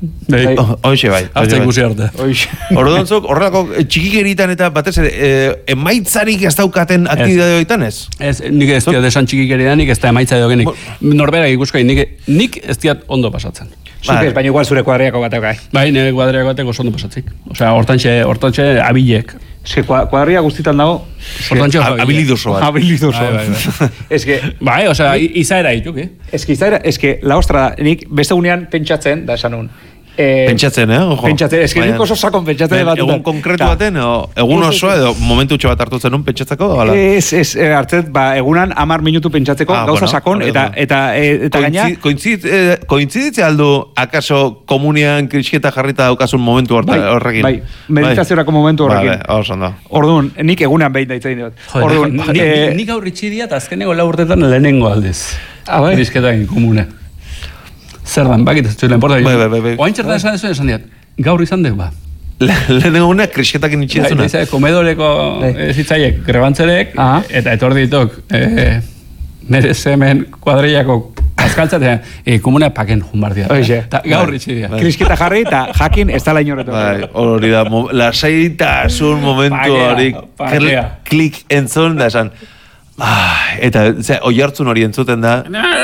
S4: Hoxe bai.
S5: Hartza ikusi arte.
S4: Horredantzuk, horrelako txikikeritan eta batez emaitzarik ez daukaten aktibidade horietan ez?
S5: Ez, nik ez diat esan txikikeritan, nik ez da emaitza edogenik. Norberak ikusko, nik ez diat ondo pasatzen.
S6: Zupez, baina igual zure kuadriako batek gai.
S5: Bai, nire kuadriako batek oso ondo pasatzik. Osea, hortantxe, hortantxe abilek.
S6: Eske, kuadria guztitan dago...
S4: Habilidoso bat.
S6: Habilidoso. Eske...
S5: Bai, osea, izaera hituk, eh?
S6: Eske, izaera, eske, la ostra da, nik beste unean pentsatzen, da esan un,
S4: Pentsatzen, eh? Ojo.
S6: Pentsatzen, ez que nik oso sakon pentsatzen bat.
S4: Egun konkretu baten, egun oso edo momentu txo bat hartu zenun pentsatzeko?
S6: Ez, ez, hartzet, ba, egunan amar minutu pentsatzeko, gauza sakon, eta eta gaina...
S4: Kointziditzea aldu, akaso komunian krisketa jarrita daukasun momentu horrekin?
S6: Bai, meditaziorako momentu horrekin. Orduan, nik egunan behin daitzen dut. Orduan,
S5: nik aurritxi diat, azkeneko lau urtetan lehenengo aldez. Krisketakin komune. Zer dan, bakit ez zuen porta.
S4: Bai, bai, bai.
S5: Oain txertan esan zuen esan diat, gaur izan dek, ba.
S4: Lehenengo una krisketakin itxintzuna.
S5: Bai, komedoreko zitzaiek grebantzerek, eta etorri ditok, nire zemen kuadrillako azkaltzatea, komuna paken jumbardia. Gaur itxidia.
S6: Krisketa jarri eta jakin ez tala inorretu.
S4: Bai, hori da, lasaitasun momentu hori, klik entzun da esan, eta oi hartzun hori entzuten da,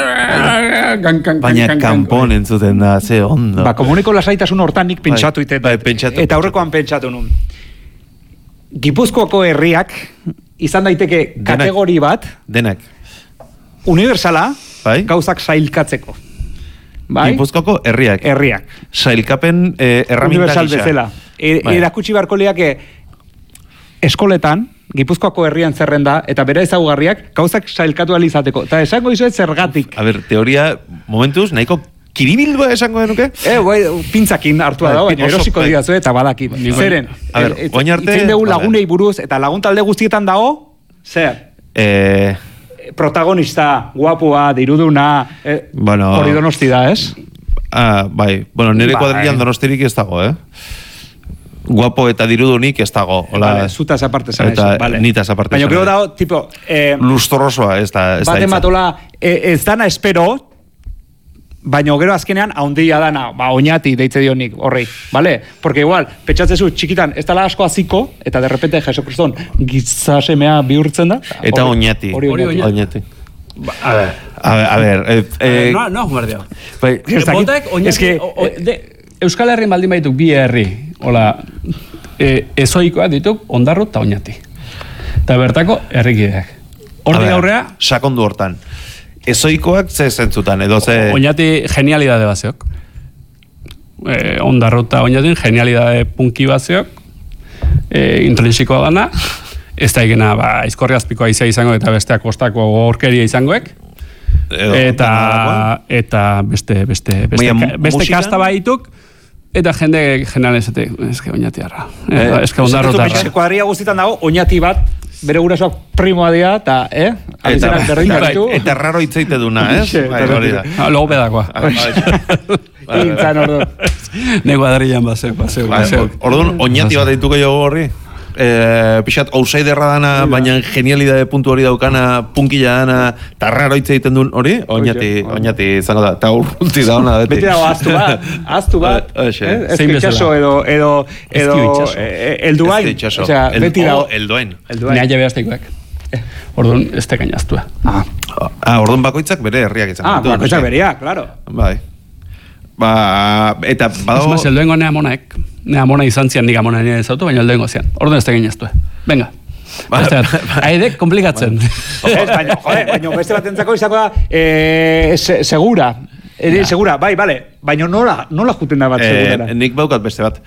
S4: baina kanpon entzuten da, ze ondo.
S6: Ba, komuniko lasaitasun hortan nik pentsatu iten. Eta aurrekoan pentsatu nun. Gipuzkoako herriak izan daiteke kategori bat,
S4: denak,
S6: universala, gauzak sailkatzeko.
S4: Gipuzkoako herriak.
S6: Herriak.
S4: Sailkapen erraminta
S6: gisa. Erakutsi barko liake eskoletan, Gipuzkoako herrian zerrenda, eta bera ezaugarriak, gauzak sailkatu alizateko. Eta esango izuet zergatik.
S4: A ber, teoria, momentuz, nahiko kiribildoa esango denuke?
S6: Eh, bai, pintzakin hartua da, baina erosiko digazu eta badakit. Zeren, itzen dugu lagunei buruz, eta laguntalde guztietan dago, zer? Protagonista, guapua, diruduna, hori donosti da, ez?
S4: Ah, bai, bueno, nire kuadrilan donostirik ez dago, eh? Guapo eta dirudunik ez dago.
S6: Vale, zutaz aparte zan
S4: eso. Eta nitaz aparte
S6: zan. Baina gero dago, tipo...
S4: Lustrosoa ez da.
S6: Baten batola, ez dana espero, baina gero azkenean, haundia dana, ba, oinati deitze dionik, horrei, vale? Porque igual, petxatzezu, txikitan, ez dala asko aziko, eta de repente Jesu Kriston gizasemea bihurtzen da.
S4: Eta oinati.
S6: Hori
S4: oinati. A ver, a ver.
S5: No, no, guardia. Botek, oinati... Euskal Herrin baldin baituk bi herri, hola, ezoikoak dituk ondarru eta oinati. Eta bertako herrikideak. Hortik aurrea...
S4: Sakondu hortan. Ezoikoak ze zentzutan, edo ze...
S5: Oinati genialidade bazeok. Ondarru eta oinatin genialidade punki bazeok. Intrinsikoa dana. Ez da egena, ba, izkorri azpikoa izia izango eta besteak kostako gorkeria izangoek. Eta, eta beste, beste, beste, beste kasta baituk. Eta jende general esate, eske oinatiarra. Eske ondarrotarra.
S6: Kuadria guztietan dago, oinati bat, bere gurasoak primoa dira, eta, eh?
S4: Eta raro hitzeite duna, eh?
S5: Logo pedakoa.
S6: Intzan ordu.
S5: Ne kuadrilan baseo, baseo.
S4: Orduan, oinati bat dituko jo horri? Pixat, outsiderra dana, baina genialidade puntu hori daukana, punkila dana, eta raro hitz egiten duen hori, oinati, oinati izango da, eta urrunti da hona beti.
S6: Beti dago, aztu bat, aztu bat, ezkitxaso edo, edo, edo, elduain, osea, beti dago.
S4: Elduain.
S5: Nea jabe azteikoak. Orduan, ez te gainaztua.
S4: Ah, orduan bakoitzak bere herriak izan.
S6: Ah, bakoitzak bereak, claro.
S4: Bai. Ba, eta badago...
S5: Ez maz, eldoengo nea monaek. Nea mona izan zian nik amona nire ezautu, baina eldoengo zian. Orduan ez tegin eztu. Venga. Haidek, komplikatzen.
S6: Baina, jode, baina beste bat entzako izako da segura. Segura, bai, bale. Baina nola juten da bat segurera?
S4: Nik baukat beste bat.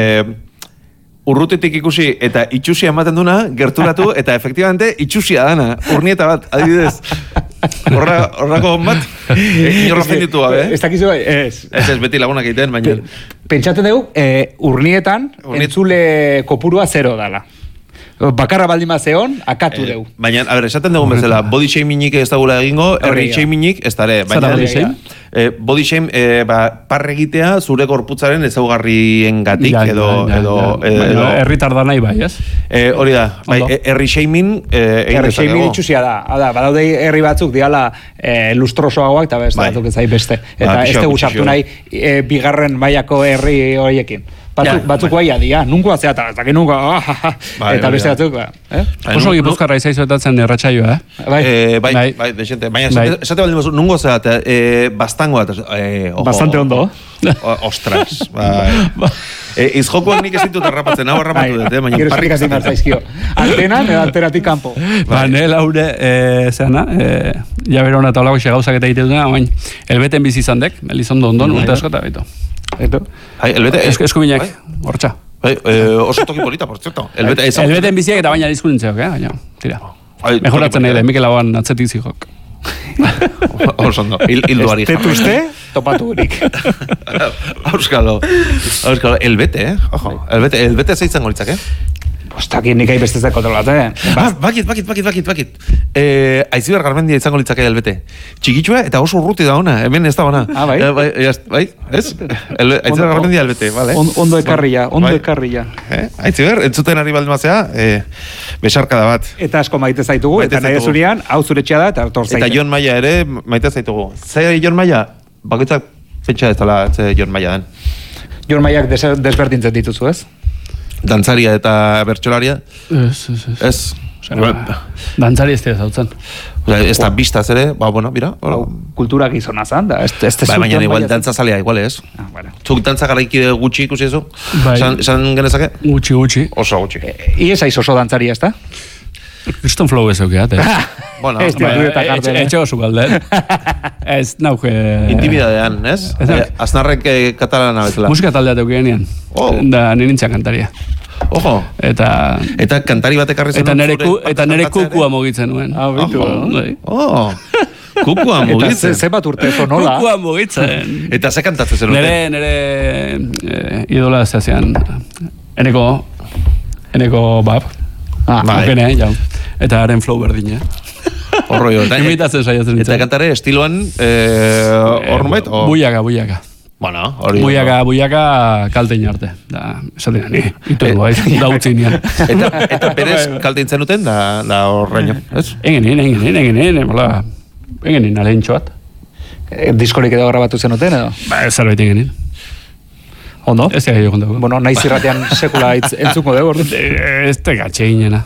S4: Urrutetik ikusi eta itxusia ematen duna, gerturatu, eta efektibamente itxusia dana. Urnieta bat, adibidez. Horrako bat, inorra fenditu gabe, eh?
S6: Ez dakizu bai, ez.
S4: Ez ez, beti lagunak egiten, baina...
S6: Pentsatzen dugu, urnietan entzule kopurua zero dala. Bakarra baldin mazeon, akatu dugu.
S4: Baina, a ber, esaten dugu bezala, body shamingik ez dagula egingo, herri shamingik ez dare.
S5: Zara body shame?
S4: Body shame, parregitea zure gorputzaren ezaugarrien gatik, edo...
S5: Herritar da nahi bai, ez?
S4: Hori da, herri shaming...
S6: Herri shaming itxusia da. Badaude herri batzuk diala lustrosoagoak, eta beste batzuk ez da beste. Eta ez dugu sartu nahi bigarren baiako herri horiekin. Batzuk guaia dia, nunko atzea, eta nunko, eta beste batzuk,
S5: oso gipuzkarra izaizuetatzen erratxaioa, eh?
S4: Bai, bai, desente, baina esate baldin batzuk, nunko atzea, bastango bat,
S6: bastante ondo.
S4: Ostras, bai. Izjokoak nik ez ditut arrapatzen, hau arrapatu dut, baina
S6: parrik hasi martzaizkio. Antenan, edo anteratik kanpo.
S5: Ba, nire laure, zeana, jabera hona eta olago xe gauzak eta egite dutena, baina, elbeten bizi izan dek, Elizondo ondon, urte asko eta baitu.
S4: Bai, elbete...
S5: Eskubinak, hortxa.
S4: Bai, oso toki polita, por cierto.
S5: Elbeten biziak eta baina dizkunintzeok, eh? Baina, tira. Mejoratzen nahi da, Mikel Lauan atzetik zihok.
S4: Oso ondo, hilduari
S6: jarra. Estetu uste, topatu gurik.
S4: Auskalo, auskalo, elbete, eh? Ojo, elbete, elbete zeitzen golitzak, eh?
S6: Ostakin nik aibestezak kontrolat, eh?
S4: Ah, bakit, bakit, bakit, bakit, bakit. Eh, Aiziber Garmendia izango litzake elbete. Txikitxua eta oso urruti da ona, hemen ez da ona.
S6: Ah, bai?
S4: Eh, bai, bai, ez? Aiziber Garmendia elbete, vale.
S6: Ondo ekarria, ondo ekarria.
S4: Eh, Aiziber, entzuten ari baldimazea, eh, besarka da bat.
S6: Eta asko maite zaitugu, eta nahi zurian, hau zure txea da, eta tor zaite.
S4: Eta Jon Maia ere maite zaitugu. Zer Jon Maia? Bakoitzak pentsa ez dela Jon Maia den.
S6: Jon Maiak desberdintzen dituzu, ez?
S4: Dantzaria eta bertxolaria?
S5: Ez, ez, ez.
S4: Ez?
S5: Dantzari ez dira zautzen.
S4: Ez da biztaz ere, ba, bueno, mira.
S6: Kultura gizona zan, da.
S4: Ba, baina igual dantza zalea, igual ez. Zuk dantza garaikide gutxi ikusi ezu? Esan genezake?
S5: Gutxi, gutxi.
S4: Oso gutxi.
S6: Iez aiz oso dantzaria, ez da?
S5: Kriston flow ez eukeat, eh?
S4: Bueno,
S5: etxe oso galde. Ez nauke...
S4: Intimidadean, ez? Aznarrek katalana bezala.
S5: Musika taldea teukenean. Da nintzak kantaria.
S4: Ojo.
S5: Eta...
S4: Eta kantari bat ekarri zen...
S5: Eta nere kukua mugitzen nuen.
S6: Ah, bitu.
S4: Oh, kukua mugitzen.
S6: Eta ze bat urte eso nola?
S5: Kukua mugitzen.
S4: Eta ze kantatzen zen?
S5: Nere, nere... Idola zeazean. Eneko... Eneko bab. Ah, okene, jau. Eta haren flow berdin, eh?
S4: Horro jo.
S5: Imitatzen saiatzen nintzen.
S4: Eta kantare estiloan, hor nubait?
S5: Buiaka, buiaka.
S4: Bueno, hori...
S5: Buiaka, buiaka kaltein arte. Da, esaten ni, itu du, da utzi nian.
S4: Eta perez kaltein zenuten, da horreño, ez?
S5: Engenin, engenin, engenin, hola. Engenin, alehintxo bat.
S6: Diskorik edo grabatu zenuten, edo?
S5: Ba, zerbait engenin.
S6: Ondo?
S5: Ez da egon dugu.
S6: Bueno, naiz irratean sekula entzuko dugu, ordu?
S5: Ez te gatxe ginena.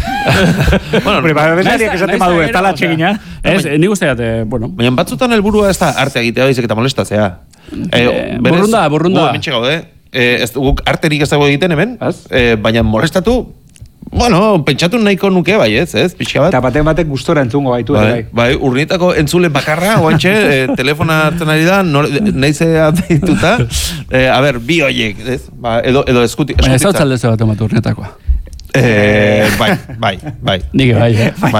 S6: Bueno, ba, bezariak esate madu, ez tala txegina.
S5: Ez, nik uste gate, bueno.
S4: Baina batzutan helburua ez da arte egitea baizik eta molestatzea.
S5: Borrunda, borrunda.
S4: Mentxe gaude, guk arterik ez dago egiten hemen, baina molestatu, bueno, pentsatu nahiko nuke bai, ez, ez, pixka bat.
S6: Eta baten batek gustora entzungo baitu,
S4: bai. Bai, urnietako entzule bakarra, oantxe, e, telefona hartzen ari da, nahizea deituta, e, a ber, bi hoiek, ez, ba, edo, edo eskuti, eskutitza.
S5: Baina ez hau txaldeze bat ematu urnietakoa.
S4: Eh, bai, bai, bai.
S5: Nik bai, eh?
S4: Bai.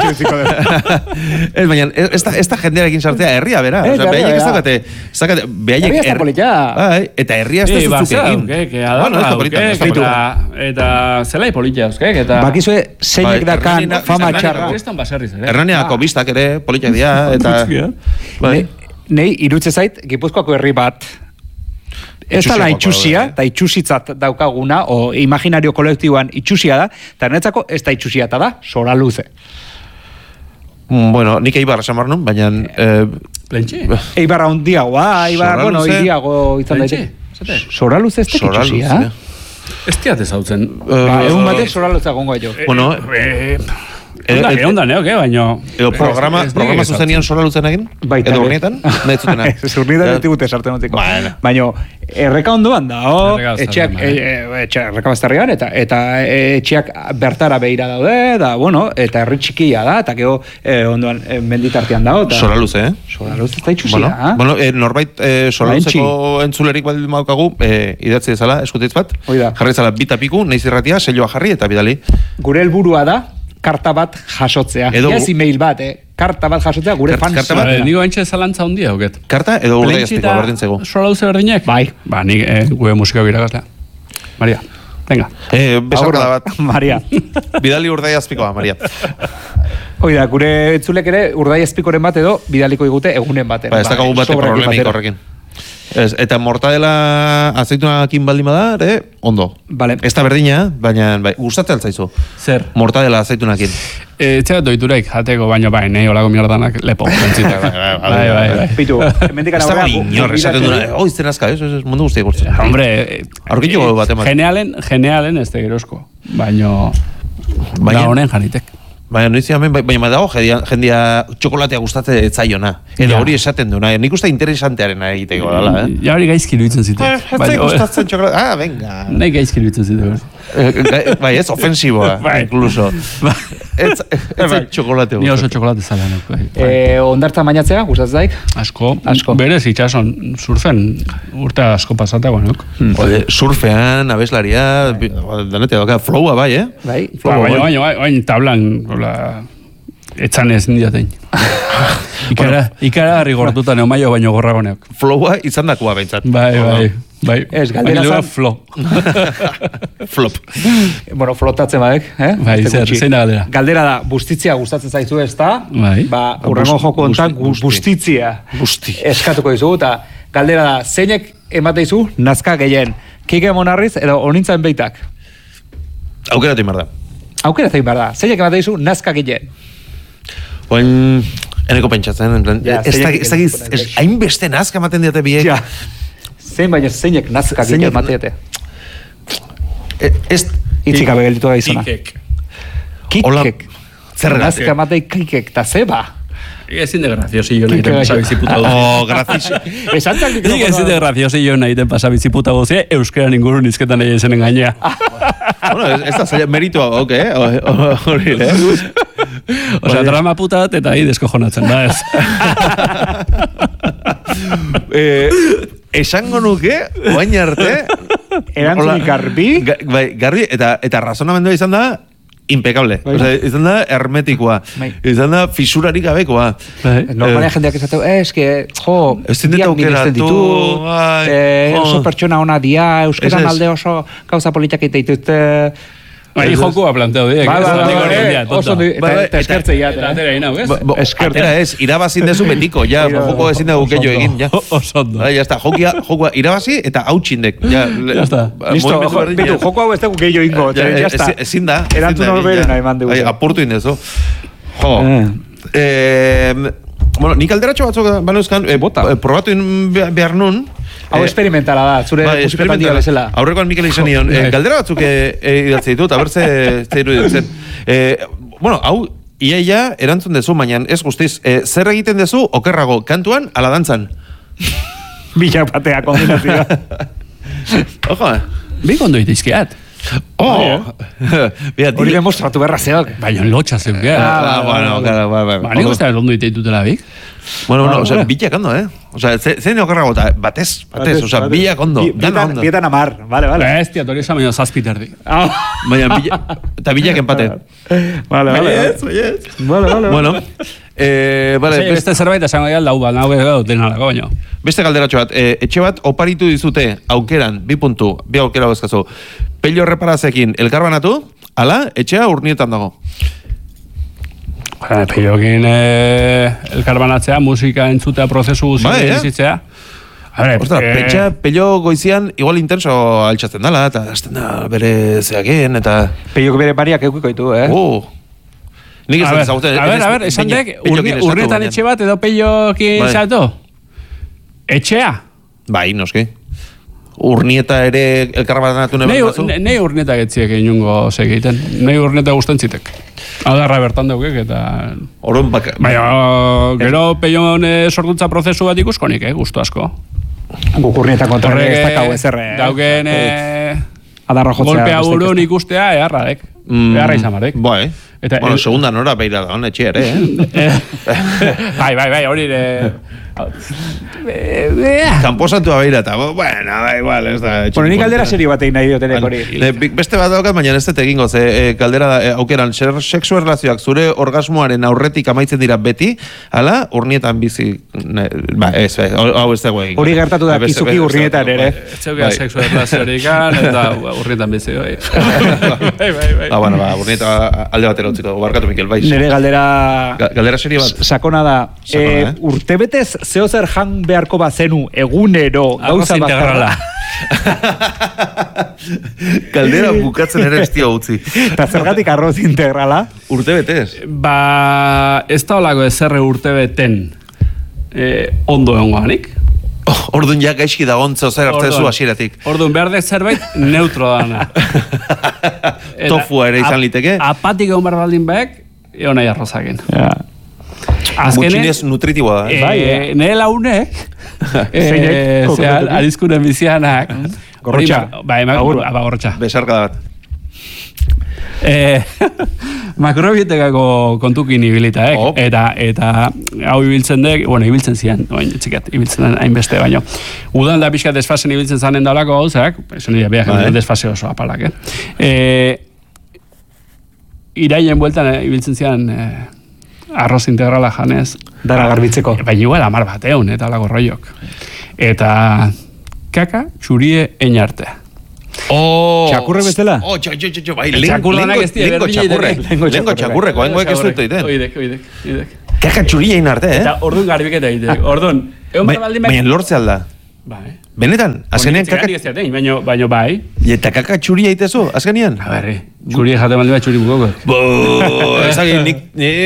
S4: Ez, baina, ez da, ez da jendearekin sartzea, herria, bera. Osa, behaiek ez dakate, ez dakate, behaiek...
S6: Herria ez da polita.
S4: Bai, eta herria ez da zuzuk egin.
S5: Bueno, ez da polita. Eta zelai polita, euskek, eta...
S6: Bakizue, zeinek dakan fama txarra.
S4: Erraneako biztak ere, politak dira, eta...
S6: Nei, irutze zait, Gipuzkoako herri bat, ez dala itxusia, eta itxusitzat daukaguna, o imaginario kolektiboan itxusia da, eta netzako ez da itxusia, eta da, sora luze.
S4: Bueno, nik eibarra esan barnun, baina...
S5: Plentxe?
S6: Eibarra hundiagoa, eibarra, bueno, hidiago izan daite. Sora luze ez da itxusia.
S5: Ez tiat ez hau zen.
S6: Egun batek sora luze agongo jo.
S4: Bueno,
S5: egon da neok, eh, baina...
S4: Edo programa zuzenian sora luzen egin? Edo urnietan? Nahi zutena?
S6: Urnietan ez digute sartzen notiko. Baina, erreka ondoan da, etxeak, erreka bastarrian, eta etxeak bertara behira daude, da, bueno, eta herri txikia da, eta gero ondoan menditartean dago.
S4: Sora luze, eh?
S6: Sora luze ez da itxusia.
S4: Bueno, norbait sora luzeko entzulerik baldin maukagu, idatzi dezala, eskutitz bat, jarri zala bita piku, nahiz irratia, selloa jarri eta bidali.
S6: Gure helburua da, karta bat jasotzea. Ez e-mail bat, eh? Karta bat jasotzea gure fans.
S5: Karta bat, nigo bantxe zalantza hundia, hoket.
S4: Karta edo urdai azpikoa berdin zego.
S5: Sola luze berdinak?
S6: Bai.
S5: Ba, nik gure musikak iragazlea. Maria, venga.
S4: Besarka da bat.
S6: Maria.
S4: Bidali urdai azpikoa, Maria.
S6: Oida, gure entzulek ere urdai azpikoren bat edo bidaliko digute egunen bat.
S4: Ba, ez dakagu bate problemik horrekin. Ez, eta mortadela azeitunakin baldin bada, eh, ondo.
S6: Vale.
S4: Ez da berdina, baina bai, gustatzen zaizu.
S5: Zer?
S4: Mortadela azeitunakin.
S5: Eh, txera doituraik jateko, baina bai, nahi olako mierdanak lepo. Bai, bai, bai.
S6: Pitu, emendik
S4: ez dago inor, esaten duna, oh, izten azka, ez, ez, mundu guztiak urtzen.
S5: Hombre,
S4: aurkitu bat emat.
S5: Genealen, genealen ez da gerosko, baina da honen janitek.
S4: Baina noizian, baina dago jendia txokolatea gustatzen etzaiona. Edo hori esaten duna. Nik uste interesantearen egiteko dala, eh?
S5: Ja hori gaizki luitzen zitu.
S4: Ez zai gustatzen txokolatea. Ah, venga.
S5: Nahi gaizki luitzen zitu.
S4: Bai, ez ofensiboa, incluso. Ez txokolate.
S5: Ni oso txokolate zalean.
S6: Ondartza mainatzea, gustatzen zaik?
S5: Asko. Berez itxason surfen urte asko pasatago, nok?
S4: Surfean, abeslaria, danete, flowa bai, eh?
S6: Bai,
S5: baina, baina, baina, tablan, etxan ez nindiatein. Ikara, ikara harri gortutan eomaio baino gorragoneak.
S4: Flowa izan dakoa behintzat.
S5: Bai, bai. Bai,
S6: ez, galdera
S5: zan... Flo.
S4: Flop.
S6: Bueno, flotatzen baek, eh?
S5: Bai, zer, zein da galdera?
S6: Galdera da, bustitzia gustatzen zaizu ez da?
S5: Bai.
S6: Ba, urrengo joko ontan bustitzia.
S4: Busti.
S6: Eskatuko dizu, eta galdera da, zeinek emateizu nazka gehien? Kike Monarriz edo Onintzan Beitak?
S4: Aukeratu imar da.
S6: Aukeratu imar da. Zeinek emateizu nazka gehien?
S4: Oin... Eneko pentsatzen, en plan, ez da hainbeste nazka ematen diate biek.
S6: Ja. Zein baina zeinek nazka gehien emateate.
S4: Ez...
S6: Itzik abe gelditu da izona.
S5: Kikek.
S6: Kikek.
S4: Zer
S6: nazka ematei kikek, eta zeba.
S5: Ezin de graziosillo nahi den pasabiziputa guzti.
S4: Oh, graziosillo.
S6: Esantzak mikrofonoa.
S5: Ezin de graziosillo nahi den pasabiziputa guzti, euskera ingurun izketan nahi zenen gainea.
S4: Bueno, ez da zaila meritua, ok, hori, eh?
S5: Osa, drama puta bat eta hi deskojonatzen, da ez.
S4: Esango nuke, oain arte...
S6: Erantzunik garbi?
S4: Garbi, eta razonamendua izan da, impecable. O sea, izan da hermetikoa. Izan da fisurarik gabekoa.
S6: Normalia jendeak esateu, eh, eske, jo,
S4: biak minesten ditu,
S6: oso pertsona ona dia, euskeran alde oso gauza politak dituzte...
S5: Bai, jokua planteo diek.
S6: Bai, bai, oso eta eskertzei jate.
S5: Eta atera inau, ez?
S4: Atera ez, irabazin dezu betiko, ja, joko ezin dugu keio egin, ja.
S5: Osondo.
S4: Ja, está, jokua irabazi eta hautxindek. Ja,
S6: está. Listo, bitu, joko hau ez dugu keio ingo, ja está.
S4: Ezin da.
S6: Erantzun hor behirena eman dugu.
S4: Apurtu indezu. Jo. Bueno, nik alderatxo batzuk banauzkan, probatu behar nun.
S6: Hau experimentala da, zure musiketan dira bezala.
S4: Aurrekoan Mikel izan nion. Galdera batzuk idatzi ditut, a ber ze iruditzen. Bueno, hau, iaia erantzun dezu, baina ez guztiz, zer egiten dezu okerrago, kantuan ala dantzan?
S6: Bila batea kombinazioa.
S4: Ojo, eh?
S5: Bi kondo itizkiat.
S4: Oh!
S6: Hori demostratu berra zeok.
S5: Baina lotxa zeukea.
S4: Ah, bueno, claro, bai, bai.
S5: Ba, nik uste ondo iteitutela bik.
S4: Bueno, bueno, o sea, bilak ondo, eh? O sea, zein okerrago, batez, batez, o sea, bilak ondo, dana ondo.
S6: Bietan amar, vale, vale.
S5: Bestia, tori esan baina zazpiterdi.
S4: Baina, eta bilak empate.
S6: Vale, vale. Vale, vale.
S4: Bueno, eh, vale.
S5: Beste zerbait esan gaial dau, baina hau denarako baino.
S4: Beste galderatxo bat, etxe bat oparitu dizute aukeran, bi puntu, bi aukera bezkazu. Pello reparazekin elkarbanatu, ala, etxea urnietan dago.
S5: Pellokin elkarbanatzea, musika entzutea, prozesu guztia bizitzea.
S4: Ostras, pentsa, pello goizian igual intenso altxatzen dala, eta azten da bere zeakien, eta...
S6: Pellok bere bariak eukiko ditu, eh?
S4: Uh! Nik ez dut zagutzen...
S5: A ber, a ber, esan dek, urnetan etxe bat edo pellokin zato? Etxea?
S4: Bai, noski. Urnieta ere elkarbanatu neben bazu?
S5: Nei urnieta getziek inungo segiten. Nei urnieta guztan zitek. Adarra bertan daukek eta...
S4: Orun baka...
S5: Baina, gero peion sortuntza prozesu bat ikuskonik, eh, gustu asko.
S6: Guk urnieta kontrare ez dakau ezerre.
S5: Dauken...
S6: Adarra jotzea...
S5: Golpea burun ikustea, eharradek. Eharra izan marek.
S4: Bai. Bueno, segunda nora beira da, hone txier, eh?
S5: Bai, bai, bai, hori...
S4: Kamposantua beira eta, bueno, da igual, ez da...
S6: Bueno, nik aldera serio bat egin nahi diotenek hori.
S4: Beste bat daukat, baina ez dut egingo, ze kaldera aukeran, sexu erlazioak zure orgasmoaren aurretik amaitzen dira beti, ala, urnietan bizi... Ba, ez, hau ez dago egin.
S6: Hori gertatu da, kizuki urnietan ere.
S5: Ez zeukea sexu erlaziorik, eta urnietan bizi, bai. Bai, bai, bai.
S4: Ah, bueno, ba, urnieta alde batera utziko, barkatu Mikel, bai.
S6: Nire galdera...
S4: Galdera serio bat.
S6: Sakona da. Urtebetez zehozer jan beharko bazenu egunero gauza bakarra.
S4: Kaldera bukatzen ere estia utzi.
S6: Eta zergatik arroz integrala?
S4: Urtebetez?
S5: Ba, ez da olako ezerre urtebeten ondo egongoanik.
S4: Orduan ja gaizki da ontzo zer hartzezu hasieratik.
S5: Orduan behar dek zerbait neutro dana.
S4: Tofua ere izan liteke?
S5: Apatik egon behar baldin behek, egon nahi arrozakin.
S6: Ja.
S4: Gutxinez nutritiboa da.
S5: Bai, nire launek, arizkunen bizianak,
S6: gorrotxa.
S5: Bai, gorrotxa.
S4: Besarka bat.
S5: Eh, makrobiotekako kontukin ibilita, eh?
S4: Oh.
S5: Eta, eta hau ibiltzen dek, bueno, ibiltzen zian, oin, txikat, ibiltzen den hainbeste baino. Udan da pixka desfasen ibiltzen zanen dalako gauzak, esan dira, behar
S4: Bai.
S5: desfase oso apalak, eh? eh iraien bueltan eh, ibiltzen zian eh, arroz integrala janez.
S6: Dara garbitzeko.
S5: Bai, igual amar bat egun, eta lako roiok. Eta kaka txurie einarte.
S4: Oh,
S6: Txakurre bezala?
S4: Oh, txo, txo, txo, bai,
S5: Txakurranak ez dira,
S4: lengo
S5: berdina
S4: txakurre.
S5: ideke.
S6: Lengo
S4: Lengo
S6: txakurre.
S4: txakurreko, hengoek ez dut egiten.
S5: Oidek, oidek, oidek.
S4: Kaka txuria inarte, eh?
S5: Eta orduan garbiketa egiten. Orduan, egon
S4: Bai,
S5: bat baldin
S4: baina lortze alda.
S5: Bai.
S4: Benetan, azkenean kaka...
S5: Kaka... Baino, baino bai.
S4: Eta kaka txuria itezu, azkenean?
S5: A berri, txuri jate baldin bat txuri bukoko.
S4: Bo, ezagin, nik...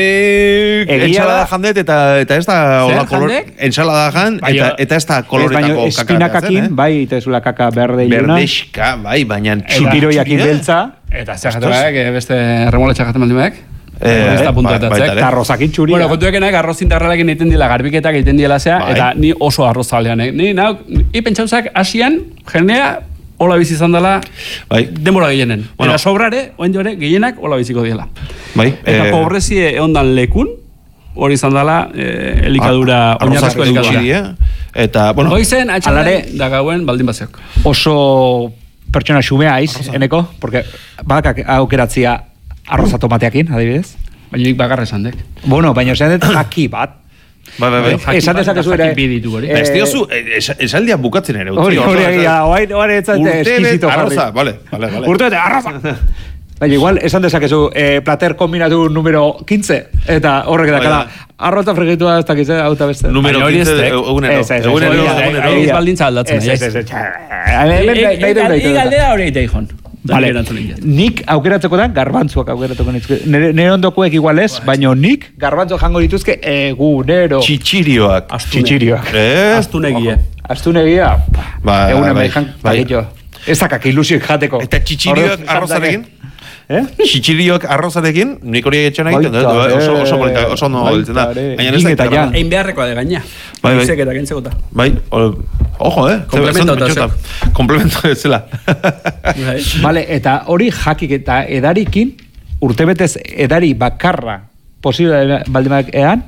S4: nik
S6: Egia
S4: ensalada
S6: da.
S4: jandet eta, eta ez da... hola kolor-
S5: jandek?
S4: Ensalada jan,
S5: Baina-
S4: eta, eta ez da
S6: Ez,
S4: koloretako
S6: baina
S4: kaka.
S6: espinakakin,
S4: eh?
S6: bai, itezula kaka berde iluna.
S4: Berdexka, bai, baina
S6: Txipiroiakin
S4: txuria-
S6: beltza.
S5: Eta zer jate baek, beste remoletxa jate baldin baek.
S4: Eh,
S5: Ez da
S4: ba-
S5: puntuetatzek.
S4: baita ere.
S6: Eta arrozakin txuria.
S5: Bueno, kontuekenak arroz integralakin egiten dila garbiketak egiten diela zea,
S4: Bai.
S5: eta ni oso arroz zalean. Eh? Ni, nau, i pentsauzak hasian, jendea, hola bizi izan dela,
S4: Bai.
S5: denbora gehienen.
S4: Bueno.
S5: Eta sobrare, oen jore, gehienak hola biziko diela.
S4: Bai,
S5: Eta
S4: eh,
S5: pobrezi egondan lekun, hori izan dela, eh, elikadura,
S4: arrozak
S5: oinarrizko elikadura.
S4: eutxiri, eh? Eta, bueno,
S5: Goizen, atxalare,
S6: Alare-
S5: da gauen, baldin bazeok.
S6: Oso pertsona xumea aiz, eneko, porque badakak aukeratzia arroza tomateakin, adibidez.
S5: Baina nik bakarra esan dek.
S6: Bueno, baina esan dut jaki bat.
S4: bai, bai, bai.
S5: Jaki
S6: Esan
S5: bat
S6: dezakezu
S5: eta
S6: ere-
S5: jaki bi ditu hori.
S6: Eh,
S4: Ez diozu, es- esaldia bukatzen ere. utzi,
S6: Hori,
S4: oso-
S6: hori egia, oain, oain etzate
S4: Urte
S6: eskizito
S4: bet,
S6: jarri.
S4: arroza, vale, vale, vale.
S6: Urte bete, arroza! Baina igual, esan dezakezu, eh, plater kombinatu numero quince, eta horrek dakala,
S4: Bai,
S6: arroza frigitua ez dakiz, hau eta beste.
S4: Número
S5: Baina hori ez
S4: quince,
S5: dek.
S4: egunero.
S6: Ez, ez, ez,
S4: Egunero,
S6: hori da,
S4: egunero.
S5: hori ez baldintza aldatzen,
S6: Ez,
S5: aiz.
S6: ez, ez, ez. Hemen nahi- nahi dut, nahi dut.
S5: Galdea hori eitea ikon.
S6: Vale. Nik aukeratzeko da garbantzuak aukeratuko nituzke. Nire, nire ondokoek igual ez, baina nik garbantzuak jango dituzke egunero.
S4: Txitxirioak.
S6: Txitxirioak.
S4: Eh?
S5: Astunegie.
S6: Astunegia,
S4: Bai,
S6: egun
S4: bai,
S6: amerikan,
S4: bai.
S6: pakillo. Ez dakak ilusioik jateko.
S4: Eta txitxirioak
S6: Orduan,
S4: arrozarekin?
S6: Eh?
S4: Txitxirioak arrozarekin, nik hori egiten egiten dut,
S6: Baita
S4: oso,
S6: ere,
S4: oso, polita, oso ondo
S6: baita
S4: hiltzen da.
S6: ere.
S4: Baina ez
S6: Egin
S4: da
S6: eta
S4: integrala.
S6: jan.
S5: Egin beharrekoa de gaina.
S4: Bai, bai.
S5: Izek eta gentzekota.
S4: Bai, o- ojo, eh?
S5: Komplemento
S4: Zer- zer-
S5: eta
S4: Komplemento ez zela.
S5: Bai.
S6: Vale, eta hori jakik eta edarikin, urtebetez edari bakarra posible baldimak ean,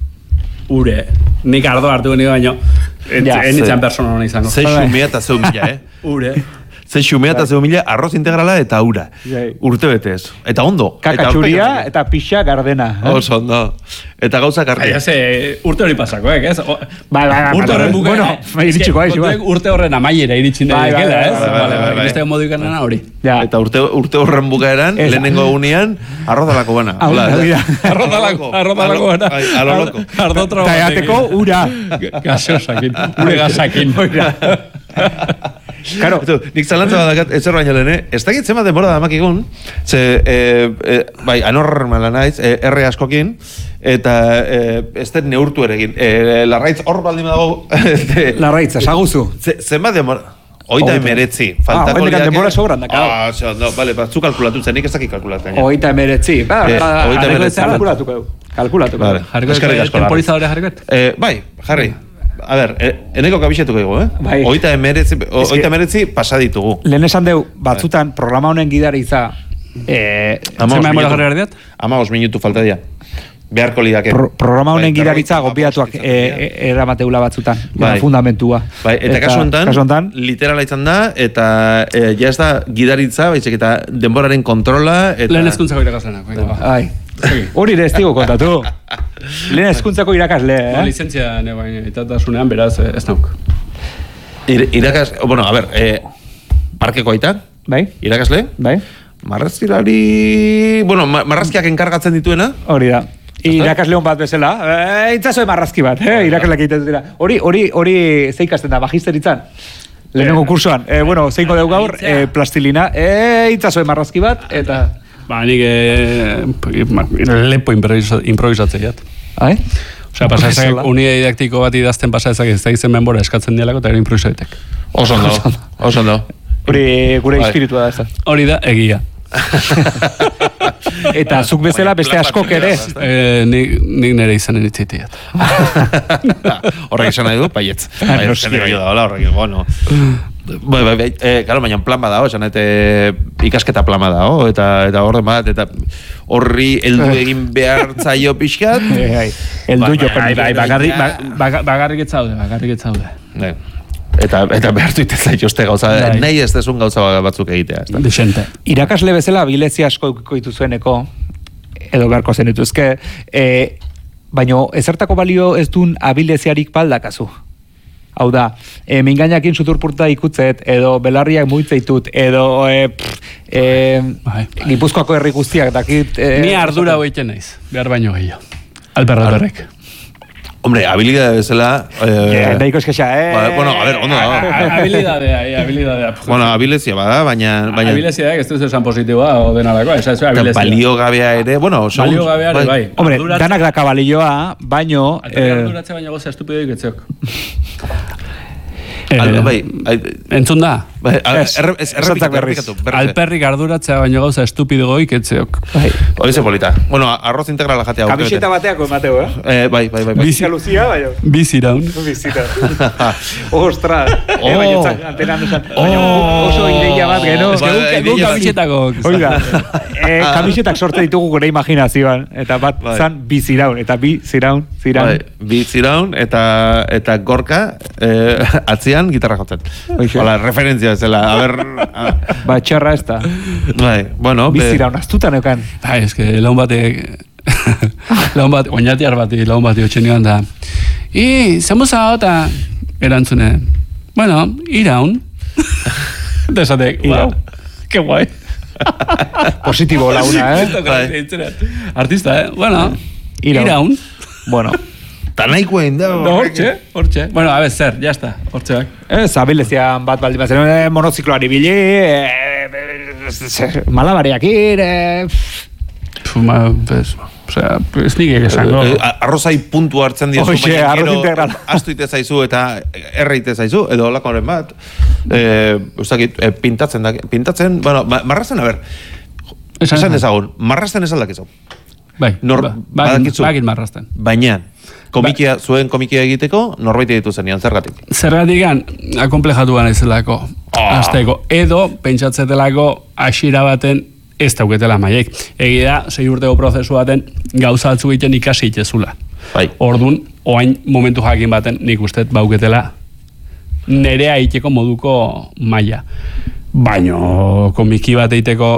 S5: Ure. Nik ardo hartu geni baino.
S6: Ja,
S5: Enitzen
S4: ze-
S5: persona hona izango.
S4: Ze xumea eta ze humila, eh?
S5: Ure.
S4: Ze xumea eta ze humila, arroz integrala eta ura.
S6: Bai.
S4: Urte betez. Eta ondo. Eta
S6: kakatxuria
S4: aurpegi-
S6: eta pixa gardena. eh?
S4: Oso ondo. Eta gauzak argi.
S5: Baina ze urte hori pasako, eh? Ez? O-
S6: Bai, bai, bai,
S5: Urte
S6: bai,
S5: horren
S6: bai.
S5: bukaera.
S6: Bueno, bai, iritsiko haiz, bai.
S5: Urte horren amaiera iritsi nahi
S6: Bai, bai,
S5: dikela,
S6: bai,
S5: ez?
S6: bai,
S4: bai,
S5: Vale,
S4: bai,
S5: bai,
S4: bai.
S5: beste modu ikanena hori.
S6: Ja.
S4: Eta urte, urte horren bukaeran,
S6: Ez.
S4: lehenengo egunean, arrozalako bana.
S6: Hau
S4: Hola,
S6: da,
S4: ez?
S6: mira.
S5: Arrozalako, arrozalako
S4: Alo-
S5: gana.
S4: ai, A lo loco.
S5: Ardo
S6: Eta jateko ura.
S5: Gasosakin, ure gasakin.
S6: Claro,
S4: Eto, nik zalantza badakat, ezer baino lehen, eh? Ez dakit zema denbora damak egun, ze, e, e, bai, anormala naiz, e, erre askokin, eta e, ez den neurtu ere egin. E, larraitz hor baldin dago, este,
S6: larraitz, esaguzu.
S4: ze, zenbat denbora? Oita
S6: Hogeita.
S4: emeretzi.
S6: Ah,
S4: Faltako
S6: oraindik
S4: liake-
S6: denbora sobran daka.
S4: Ah, ze ondo, bale, ba, zu kalkulatu zen, nik ez dakit kalkulatu gaina.
S6: Hogeita emeretzi. Ba,
S4: Eh,
S6: ba,
S4: hogeita
S6: jarriko
S4: emeretzi.
S6: ez Kalkulatuko du. Kalkulatuko
S4: Vale.
S6: du.
S5: Jarriko
S4: Eskerrik asko, Larraitz.
S5: temporizadore jarriko.
S4: Eh, bai, jarri. A ber, e, eneko kabixetuko ego, eh?
S6: Bai.
S4: Oita emeretzi, o-
S6: Ez que-
S4: oita emeretzi pasa ditugu.
S6: Lehen esan deu, batzutan programa honen gidaritza eh,
S4: Hamabost
S5: Zer
S4: minutu.
S5: jarri erdiat?
S4: Hamabost minutu falta dira. Beharko lidake.
S6: pro, programa honen
S4: Bai,
S6: gidaritza
S4: berrogeita
S6: gopiatuak
S4: hamabost izan dira.
S6: eh, eh, eramateula batzutan.
S4: Bai.
S6: Fundamentua.
S4: Bai, eta, kasu honetan,
S6: kasu honetan,
S4: literala izan da, eta e, ja ez da gidaritza, baizik eta denboraren kontrola, eta...
S5: Lehen ezkuntzako irakaslenak.
S6: ai, hori ere ez digo kontatu. Lehen hezkuntzako irakasle,
S5: Ba,
S6: eh?
S5: lizentzia ne baina itatasunean beraz eh, ez nauk.
S4: Ir, irakas, bueno, a ber, e, parkeko aita,
S6: Bai,
S4: irakasle,
S6: bai,
S4: marrazkilari... Bueno, ma, marrazkiak enkargatzen dituena,
S6: hori da. Irakasle hon bat bezala, eh, itzazoe marrazki bat, eh, irakasleak egiten dira. Hori, hori, hori ze ikasten da, magisteritzan. Lehenengo kursoan, eh, bueno, zeinko deu gaur, eh, plastilina, eh, itzazoe marrazki bat, eta...
S5: Ba, nik eh, lepo improviso- improvisatzea jat.
S6: Ai?
S5: Osea, pasa ezak,
S6: Profesionala.
S5: unide didaktiko bat idazten pasa ezak ez da izen menbora eskatzen dialako eta gero improvisaitek.
S4: oso ondo, oso ondo.
S6: Hori gure
S4: Bai.
S6: espiritua da ez da.
S5: Hori da, egia.
S6: Eta zuk bezala beste askok ere.
S5: Eh, nik, nik nire izanen itzaiteat.
S4: Horrek esan nahi du, baietz. Bai,
S6: noski,
S4: zeneko
S6: bai.
S4: jo da, hola, horrek, bueno. Bai, bai, bai, eh, claro, baina plan badao, esan, eta ikasketa plan badao, eta, eta horren bat, eta horri heldu egin behar zaio pixkat.
S6: Heldu jo,
S5: bai, bai, bagarrik etzaude, bagarrik etzaude.
S4: Eta, eta behartu ite zaituzte gauza, nahi ez desun gauza batzuk egitea.
S5: Dixente.
S6: Irakasle bezala abilezia asko ikoitu zueneko, edo beharko zen dituzke, e, baina ezertako balio ez duen abileziarik baldakazu. Hau da, e, mingainekin suturpurta ikutzet, edo belarriak muitzeitut, edo e, pff, e, Gipuzkoako herri guztiak dakit... E,
S5: Ni ardura hoiten naiz, behar baino gehiago. Alperratorrek.
S4: Hombre, habilidade bezala...
S6: Eh, Daiko eskexa, eh?
S4: Ba, bueno, a ver, ondo da.
S5: Habilidadea, habilidadea.
S4: Bueno, habilizia bada, baina... baina
S5: habilizia da, ez duz esan positiboa, o denarako, esa ez habilizia.
S4: Balio gabea ere, bueno...
S5: Balio gabea ere, bai.
S6: Hombre, danak daka balioa, baino...
S5: Aterri arduratze baina goza estupido iketzeok.
S4: Entzun
S5: da? Alperrik arduratzea baino gauza estupido goik etzeok.
S4: Hori ze polita. Bueno, arroz integrala jatea.
S6: Kamiseta bateako emateu, eh?
S4: Bai, bai, bai.
S6: Bizia Lucia, bai.
S5: Biziraun.
S6: Biziraun. Ostras. Eh, baina antenan esan. Oso ideia bat, geno.
S5: Egun kamisetako.
S6: Oida. Kamisetak sorte ditugu gure imaginazioan. Eta bat zan biziraun. Eta biziraun, ziraun.
S4: Biziraun, eta gorka atzian gitarra jotzen. Hola, referentzia zela. A ver...
S6: Ba, txarra ez da.
S4: Bai, bueno...
S6: Biziraun, astuta neukan.
S5: Bai, ez que laun batek... laun bat, oinatiar bati, laun bati otxen nigan da. I, zemuza gota... Erantzune... Bueno, iraun. Desatek, wow. Que guai.
S6: Positibo launa, eh?
S5: Artista, eh? Bueno, iraun.
S6: Bueno...
S4: Tanaiko egin da.
S5: Hortxe, hortxe. Bueno, a ver, zer, ya está, hortxe bak.
S6: Ez, abilezian bat baldin bazen, eh, monozikloari bili, eh, malabariak ir, eh...
S5: Fuma, pues, o sea, ez nik egesango.
S4: Arrozai puntu hartzen dira.
S6: Oixe, arroz integral.
S4: Astu ite zaizu eta erreite zaizu, edo olako horren bat. Eh, ustakit, eh, pintatzen da, pintatzen, bueno, marrazen, a ver, esan dezagun, marrazen ez aldakizu.
S5: Bai,
S4: badakitzu.
S5: Bagin marrasten.
S4: Baina, komikia, zuen komikia egiteko, norbait ditu zenian, zergatik?
S5: Zergatik gan, akomplejatu gana izelako, azteko. Edo, pentsatzetelako, asira baten ez dauketela maiek. Egi da, sei urteko prozesu baten gauza atzu egiten ikasi itezula.
S4: Bai.
S5: Ordun, oain momentu jakin baten nik uste bauketela nerea iteko moduko maila. Baino, komiki bat eiteko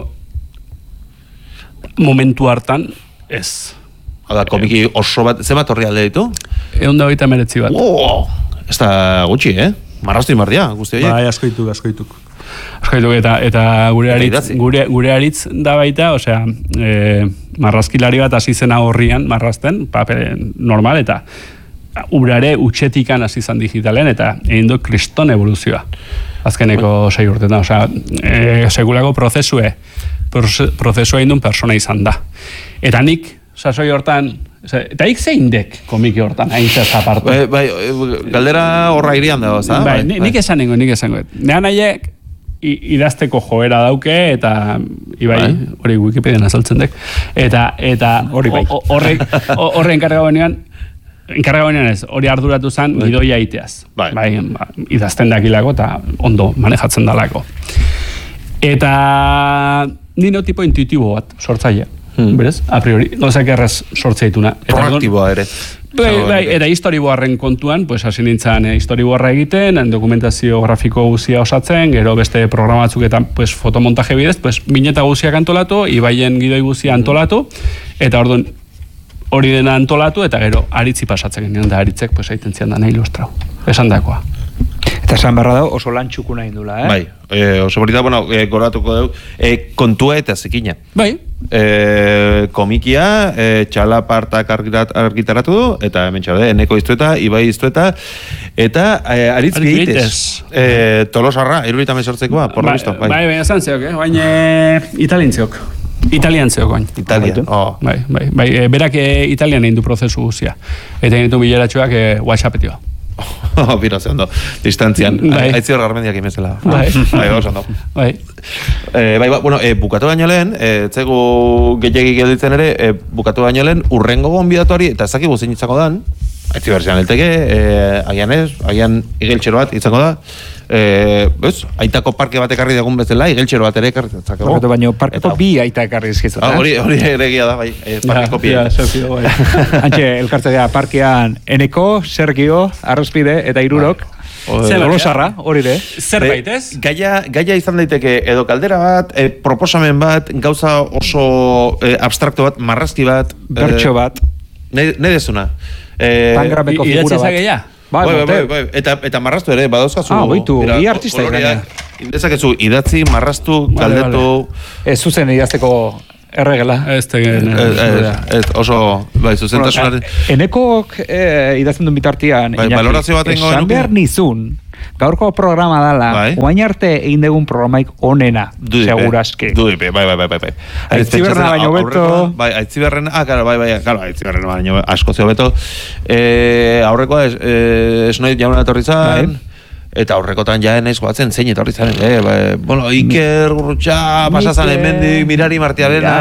S5: momentu hartan, ez.
S4: Hala, komiki oso bat, ze bat horri alde ditu?
S5: Egun da hogeita meretzi bat.
S4: Oh, ez da gutxi, eh? Marraztu imardia, guzti horiek.
S8: Bai, askoituk, askoituk.
S5: Askoituk, eta, eta gure, aritz, gure, gure aritz da baita, osea, e, marrazkilari bat hasi zena horrian marrazten, paper normal, eta urare utxetikan hasi zan digitalen, eta egin du kriston evoluzioa. Azkeneko sei urtetan, osea, e, segulako prozesue, prozesua egin duen persona izan da. Eta nik, sasoi hortan, eta ik zein dek komiki hortan, hain zapartu.
S4: Bai, bai, galdera horra irian dago, za?
S5: Bai, nik esan nengo, nik esan nengo. Nean haiek, idazteko joera dauke, eta, ibai, hori Wikipedian azaltzen dek, eta, eta, horrek, horre enkarga benean, enkarga benean ez, hori arduratu zen, gidoia iteaz. Bai, idazten dakilako, eta ondo manejatzen dalako. Eta, nino tipo intuitibo bat, sortzaile. Hmm. Berez? A priori, gauzak erraz sortzea dituna.
S4: Proaktiboa ere.
S5: Bai, bai, eta historiboarren kontuan, pues, hasi nintzen eh, historiboarra egiten, dokumentazio grafiko guzia osatzen, gero beste programatzuk eta pues, fotomontaje bidez, pues, bineta guziak antolatu, ibaien gidoi guzia antolatu, eta orduan hori dena antolatu, eta gero aritzi pasatzen genean da aritzek, pues, aiten zian da nahi ilustrau. Esan dakoa.
S6: Eta esan berra dago oso lan txukuna indula, eh?
S4: Bai, e, oso borita, bueno, e, goratuko dugu, e, kontua eta zikina.
S5: Bai.
S4: E, komikia, e, txala partak argitaratu du, eta hemen txaude, eneko iztueta, ibai iztueta, eta e, aritz bihitez. E, tolosarra, irurita mesortzekoa, por lo visto.
S5: Bai, bai, baina zan zeok, eh? Baina italientzeok. Italian zeok, bain.
S4: Italian, oh.
S5: Bai, bai, bai, e, berak e, italian egin du prozesu guzia. Eta egin ditu bileratxoak e, WhatsAppetioa.
S4: Oh, bira, ze ondo, distantzian, bai. Aitzi hor garmendiak imezela.
S5: Bai.
S4: Bai, oso ondo.
S5: Bai.
S4: Eh, bai, ba, bueno, eh, bukatu baino lehen, eh, etzegu gehiagik gelditzen ere, eh, bukatu baino lehen, urrengo gonbidatuari, eta ezakigu zein izango dan, Aitziberrean elteke, eh, agian ez, agian igeltxero bat izango da, eh, bez, aitako parke bat ekarri dagun bezala, igeltxero bat ere ekarri zatzakego.
S6: Baina parkeko bi aita ekarri izkizu.
S4: Ah, hori, hori eregia da, bai, eh, parkeko bi.
S5: Ja, ja, bai.
S6: Antxe, elkartze da, parkean Eneko, Sergio, Arrozpide eta Irurok. Olosarra, hori de.
S5: Zerbait, ez?
S4: Gaia, gaia izan daiteke edo kaldera bat, e, proposamen bat, gauza oso e, abstrakto bat, marrazki bat.
S6: Bertxo bat.
S4: Ne, ne dezuna. E,
S6: Tangrabeko figura bat.
S5: Idatzi
S6: Bai,
S4: bai, bai, bai, eta, eta marraztu ere, badauzkazu.
S6: Ah, boitu, bi artista izan.
S4: Dezakezu, idatzi, marraztu, galdetu.
S6: Ez zuzen idazteko erregela.
S5: Ez tegen.
S4: Ez, oso, bai, zuzentasunaren.
S6: Enekok idazten duen bitartian,
S4: bai, balorazio bat engo
S6: esan behar nizun, gaurko programa dala, guain arte egin dugun programaik onena, seguraski.
S4: Dudipe, bai, bai, bai, bai.
S6: Aitziberrena baino beto.
S4: Bai, aitziberrena, ah, claro, bai, bai, claro, aitziberrena baino asko zeo beto. Aurrekoa, esnoit jauna etorri zan, eta aurrekotan ja naiz goatzen zein etorri zaren, eh, bai, bueno, Iker Gurrutxa, pasazan hemendik, Mirari Martiarena.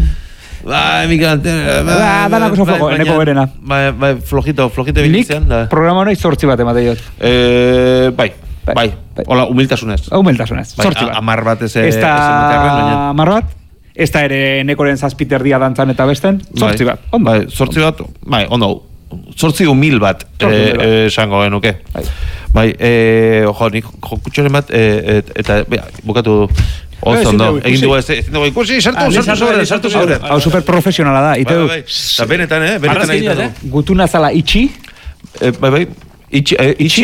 S4: Bai, Mikel Antena.
S6: Ba, danak oso flojo, Eneko berena.
S4: Bai, bai, flojito, flojito bilizian.
S6: Nik programa hori zortzi bat emate jot.
S4: Eh, bai, bai, hola, humiltasunez.
S6: Humiltasunez, zortzi bat.
S4: Amar bat ez
S6: ez da amar bat, ez da ere Enekoren zazpiter dia dantzan eta besten, zortzi bat.
S4: Bai, zortzi bat, bai, ondo, zortzi humil bat, esango genuke. Bai, ojo, nik jokutxoren bat, eta, bukatu oso ondo, egin dugu ez, egin dugu ikusi, sartu, sartu sobre, sartu sobre.
S6: Hau superprofesionala da, ite du.
S4: Eta benetan, eh, benetan egin dugu.
S6: Gutuna zala itxi.
S4: Bai, bai, itxi, itxi.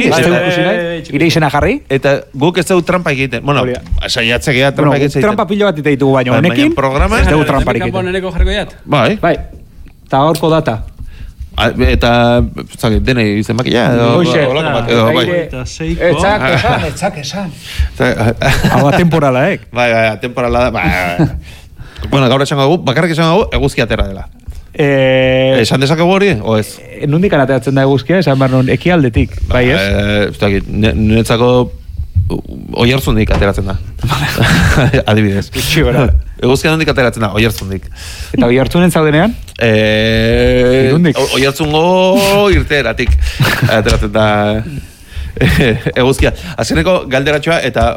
S6: Ire izena jarri.
S4: Eta guk ez dugu trampa egiten. Bueno, saiatzek ea trampa egiten.
S6: Trampa pilo bat ite ditugu baino, honekin, ez dugu trampa egiten.
S5: Eneko jarriko jat?
S4: Bai.
S6: Bai, eta gaurko data.
S4: Eta, zake, denei izen makia, edo...
S6: Olako bat, edo, bai. Etzak esan, etzak esan. Hau atemporala, eh?
S4: Bai, bai, atemporala da, bai. Bueno, gaur esan gagu, bakarrik esan gagu, eguzki atera dela. Esan dezakegu hori, o ez?
S6: Nundik anateatzen da eguzkia, esan behar nun, ekialdetik, bai ez?
S4: Zake, niretzako oiartzundik ateratzen da. Adibidez. Eguzkia nondik ateratzen da, oiartzundik.
S6: Eta oiartzunen zaudenean?
S4: Oiartzungo irteeratik ateratzen da eguzkia. Azeneko galderatxoa eta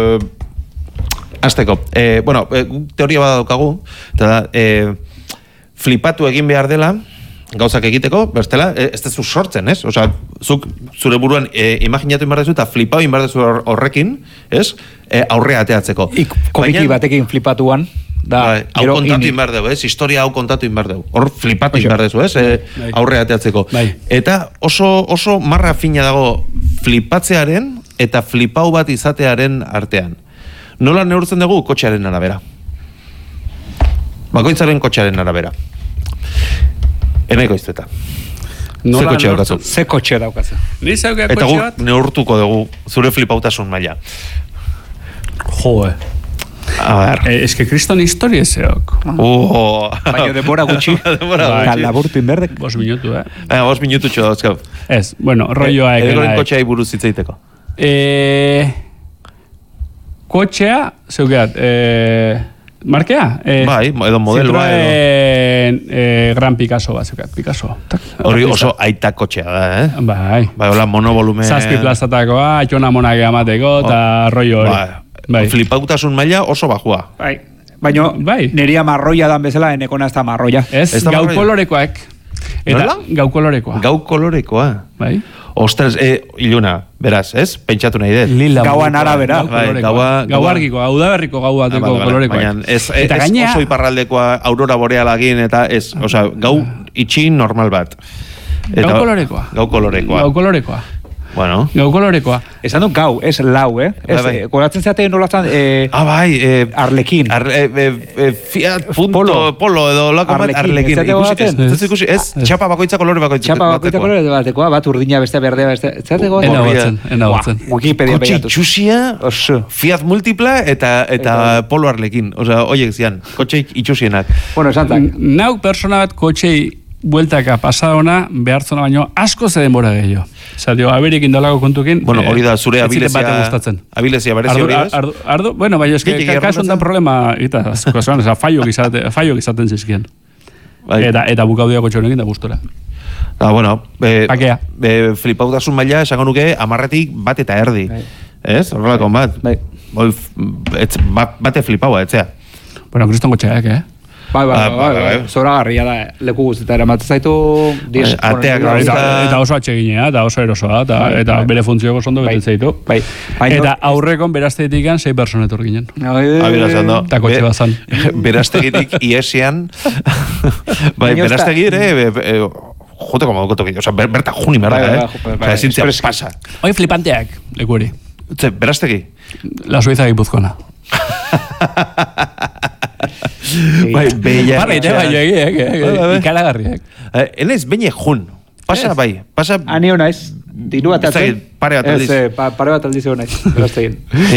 S4: azteko. Bueno, teoria bada daukagu, eta da, flipatu egin behar dela, gauzak egiteko, bestela, ez da zu sortzen, ez? Osa, zuk zure buruan e, imaginatu inbardezu eta flipau inbardezu horrekin, ez? E, aurrea ateatzeko.
S6: Ik komiki batekin flipatuan, da,
S4: bai, hau kontatu inbardeu, ez? Historia hau kontatu inbardeu. Hor flipatu inbardezu, ez? E, aurrea ateatzeko. Bai. Eta oso, oso marra fina dago flipatzearen eta flipau bat izatearen artean. Nola neurtzen dugu? Kotxearen arabera. Bakoitzaren kotxearen arabera. Eneko izteta. Ze kotxe daukazu?
S6: Ze kotxe daukazu.
S5: Ni zauka
S4: kotxe bat?
S5: Eta
S4: guk neurtuko dugu zure flipautasun maila.
S5: Joe.
S4: A ver.
S5: Eh, es que kriston historia zeok.
S4: Oh.
S6: Baina denbora gutxi.
S4: Denbora gutxi.
S6: Kalaburtu inberdek.
S5: Bos minutu, eh?
S4: Eh, bos minutu txo dauzkau.
S5: Ez, bueno, rolloa
S4: egin. Egoren kotxea buruz hitzeiteko.
S5: Eh, kotxea, zeukeat, eh... Markea?
S4: Eh, bai, edo modeloa edo.
S5: Citroen eh, Gran Picasso bat, zeukat, Picasso.
S4: Hori oso aita kotxea da, eh?
S5: Bai.
S4: Bai, hola monovolumen.
S5: Zazpi plazatakoa, atxona monage amateko, eta oh. rollo hori.
S4: Bai. Bai. Flipautasun maila oso bajua.
S6: Bai. Baina, bai. Neria marroia dan bezala, enekona ez da marroia.
S5: Ez, gau kolorekoak. Eta gau kolorekoa.
S4: Gau kolorekoa.
S5: Bai.
S4: Ostras, eh, iluna, beraz, ez? Pentsatu nahi dut.
S6: Gauan arabera.
S5: Bai, gaua, gau argiko, gau da berriko gau bateko ah, kolorekoak.
S4: Baina, ez, ez, ez gainea... oso iparraldekoa aurora borealagin, eta ez, osea, gau itxi normal bat.
S5: Eta, gau kolorekoa.
S4: Gau kolorekoa.
S5: Gau kolorekoa.
S4: Bueno.
S5: Gau kolorekoa.
S6: Esan du gau, ez lau, eh? Ez, bai, bai. Koratzen zeate nolazan... Eh,
S4: ah, bai. Eh,
S6: arlekin.
S4: Ar, eh, eh, Fiat punto polo, polo edo lako bat arlekin. Ez, ez, ikusi, ez, txapa bakoitza kolore bakoitza.
S6: Txapa bakoitza kolore batekoa, bat urdina beste berdea beste. Zeate goa?
S5: Ena batzen, ena batzen.
S6: Wikipedia
S4: behatuz. Kotxe itxusia, Fiat multipla eta, eta polo arlekin. Osea, oiek zian, kotxe itxusienak.
S6: Bueno, esantzak.
S5: Nau persona bat kotxei bueltaka pasadona behartzona baino asko ze denbora gehiago. Osa, dio, aberikin dolako kontukin...
S4: Bueno, hori da, zure abilezia... Abilezia berezi hori, ez?
S5: Ardu, ardu, bueno, bai, eske, kasu ondan problema, eta, fallo gizaten zizkien. Eta, eta bukaudia kotxe honekin da gustora.
S4: Ah, bueno, e,
S5: Bakea.
S4: e, flipautasun maila esango nuke amarretik bat eta erdi.
S6: Bai.
S4: Ez? Horrelako bat.
S6: Bai.
S4: Oi, et, bat, bate flipaua, etzea.
S5: Bueno, kriston gotxeak, eh?
S6: Bai, bai,
S4: Ah,
S6: bai,
S4: bai,
S6: bai,
S4: bai.
S6: bai. Zoragarria da, leku guztietan eramatzen zaitu... dis-
S4: Bai, ateak
S6: bueno,
S5: Eta,
S4: Eta-
S5: eta oso atseginea, eta oso erosoa, eta,
S6: Bai,
S5: eta
S6: bai.
S5: bere funtzioko ondo
S6: Bai,
S5: betetzen ditu.
S6: bai. Baina-
S5: Eta aurrekon beraztetikan sei personetor ginen.
S4: Abira esan da.
S5: Eta kotxe
S4: Be-
S5: bazan.
S4: Berastegitik iesian, bai,
S6: Baina ez da-
S4: berastegi ere, e, e, joteko moduko toki, oza, ber, berta juni merda,
S6: Bai, bai,
S4: eh?
S6: bai, bai,
S4: Oza, ezintzia
S6: espreski.
S4: pasa.
S5: Hoi flipanteak, leku hori.
S4: Ze, berastegi?
S5: La Suiza gipuzkoana.
S4: Bai, beia.
S5: Barra ite bai, egiek,
S4: Bai, bai, bai.
S5: ikaragarriak.
S4: Eh, Enez, beine jun. Pasa,
S5: Ez.
S4: bai, pasa...
S6: Anio naiz, diru bat
S4: Ez dakit, pare bat aldiz.
S6: Ez, eh, pa- pare bat aldiz egon naiz, beraztegin.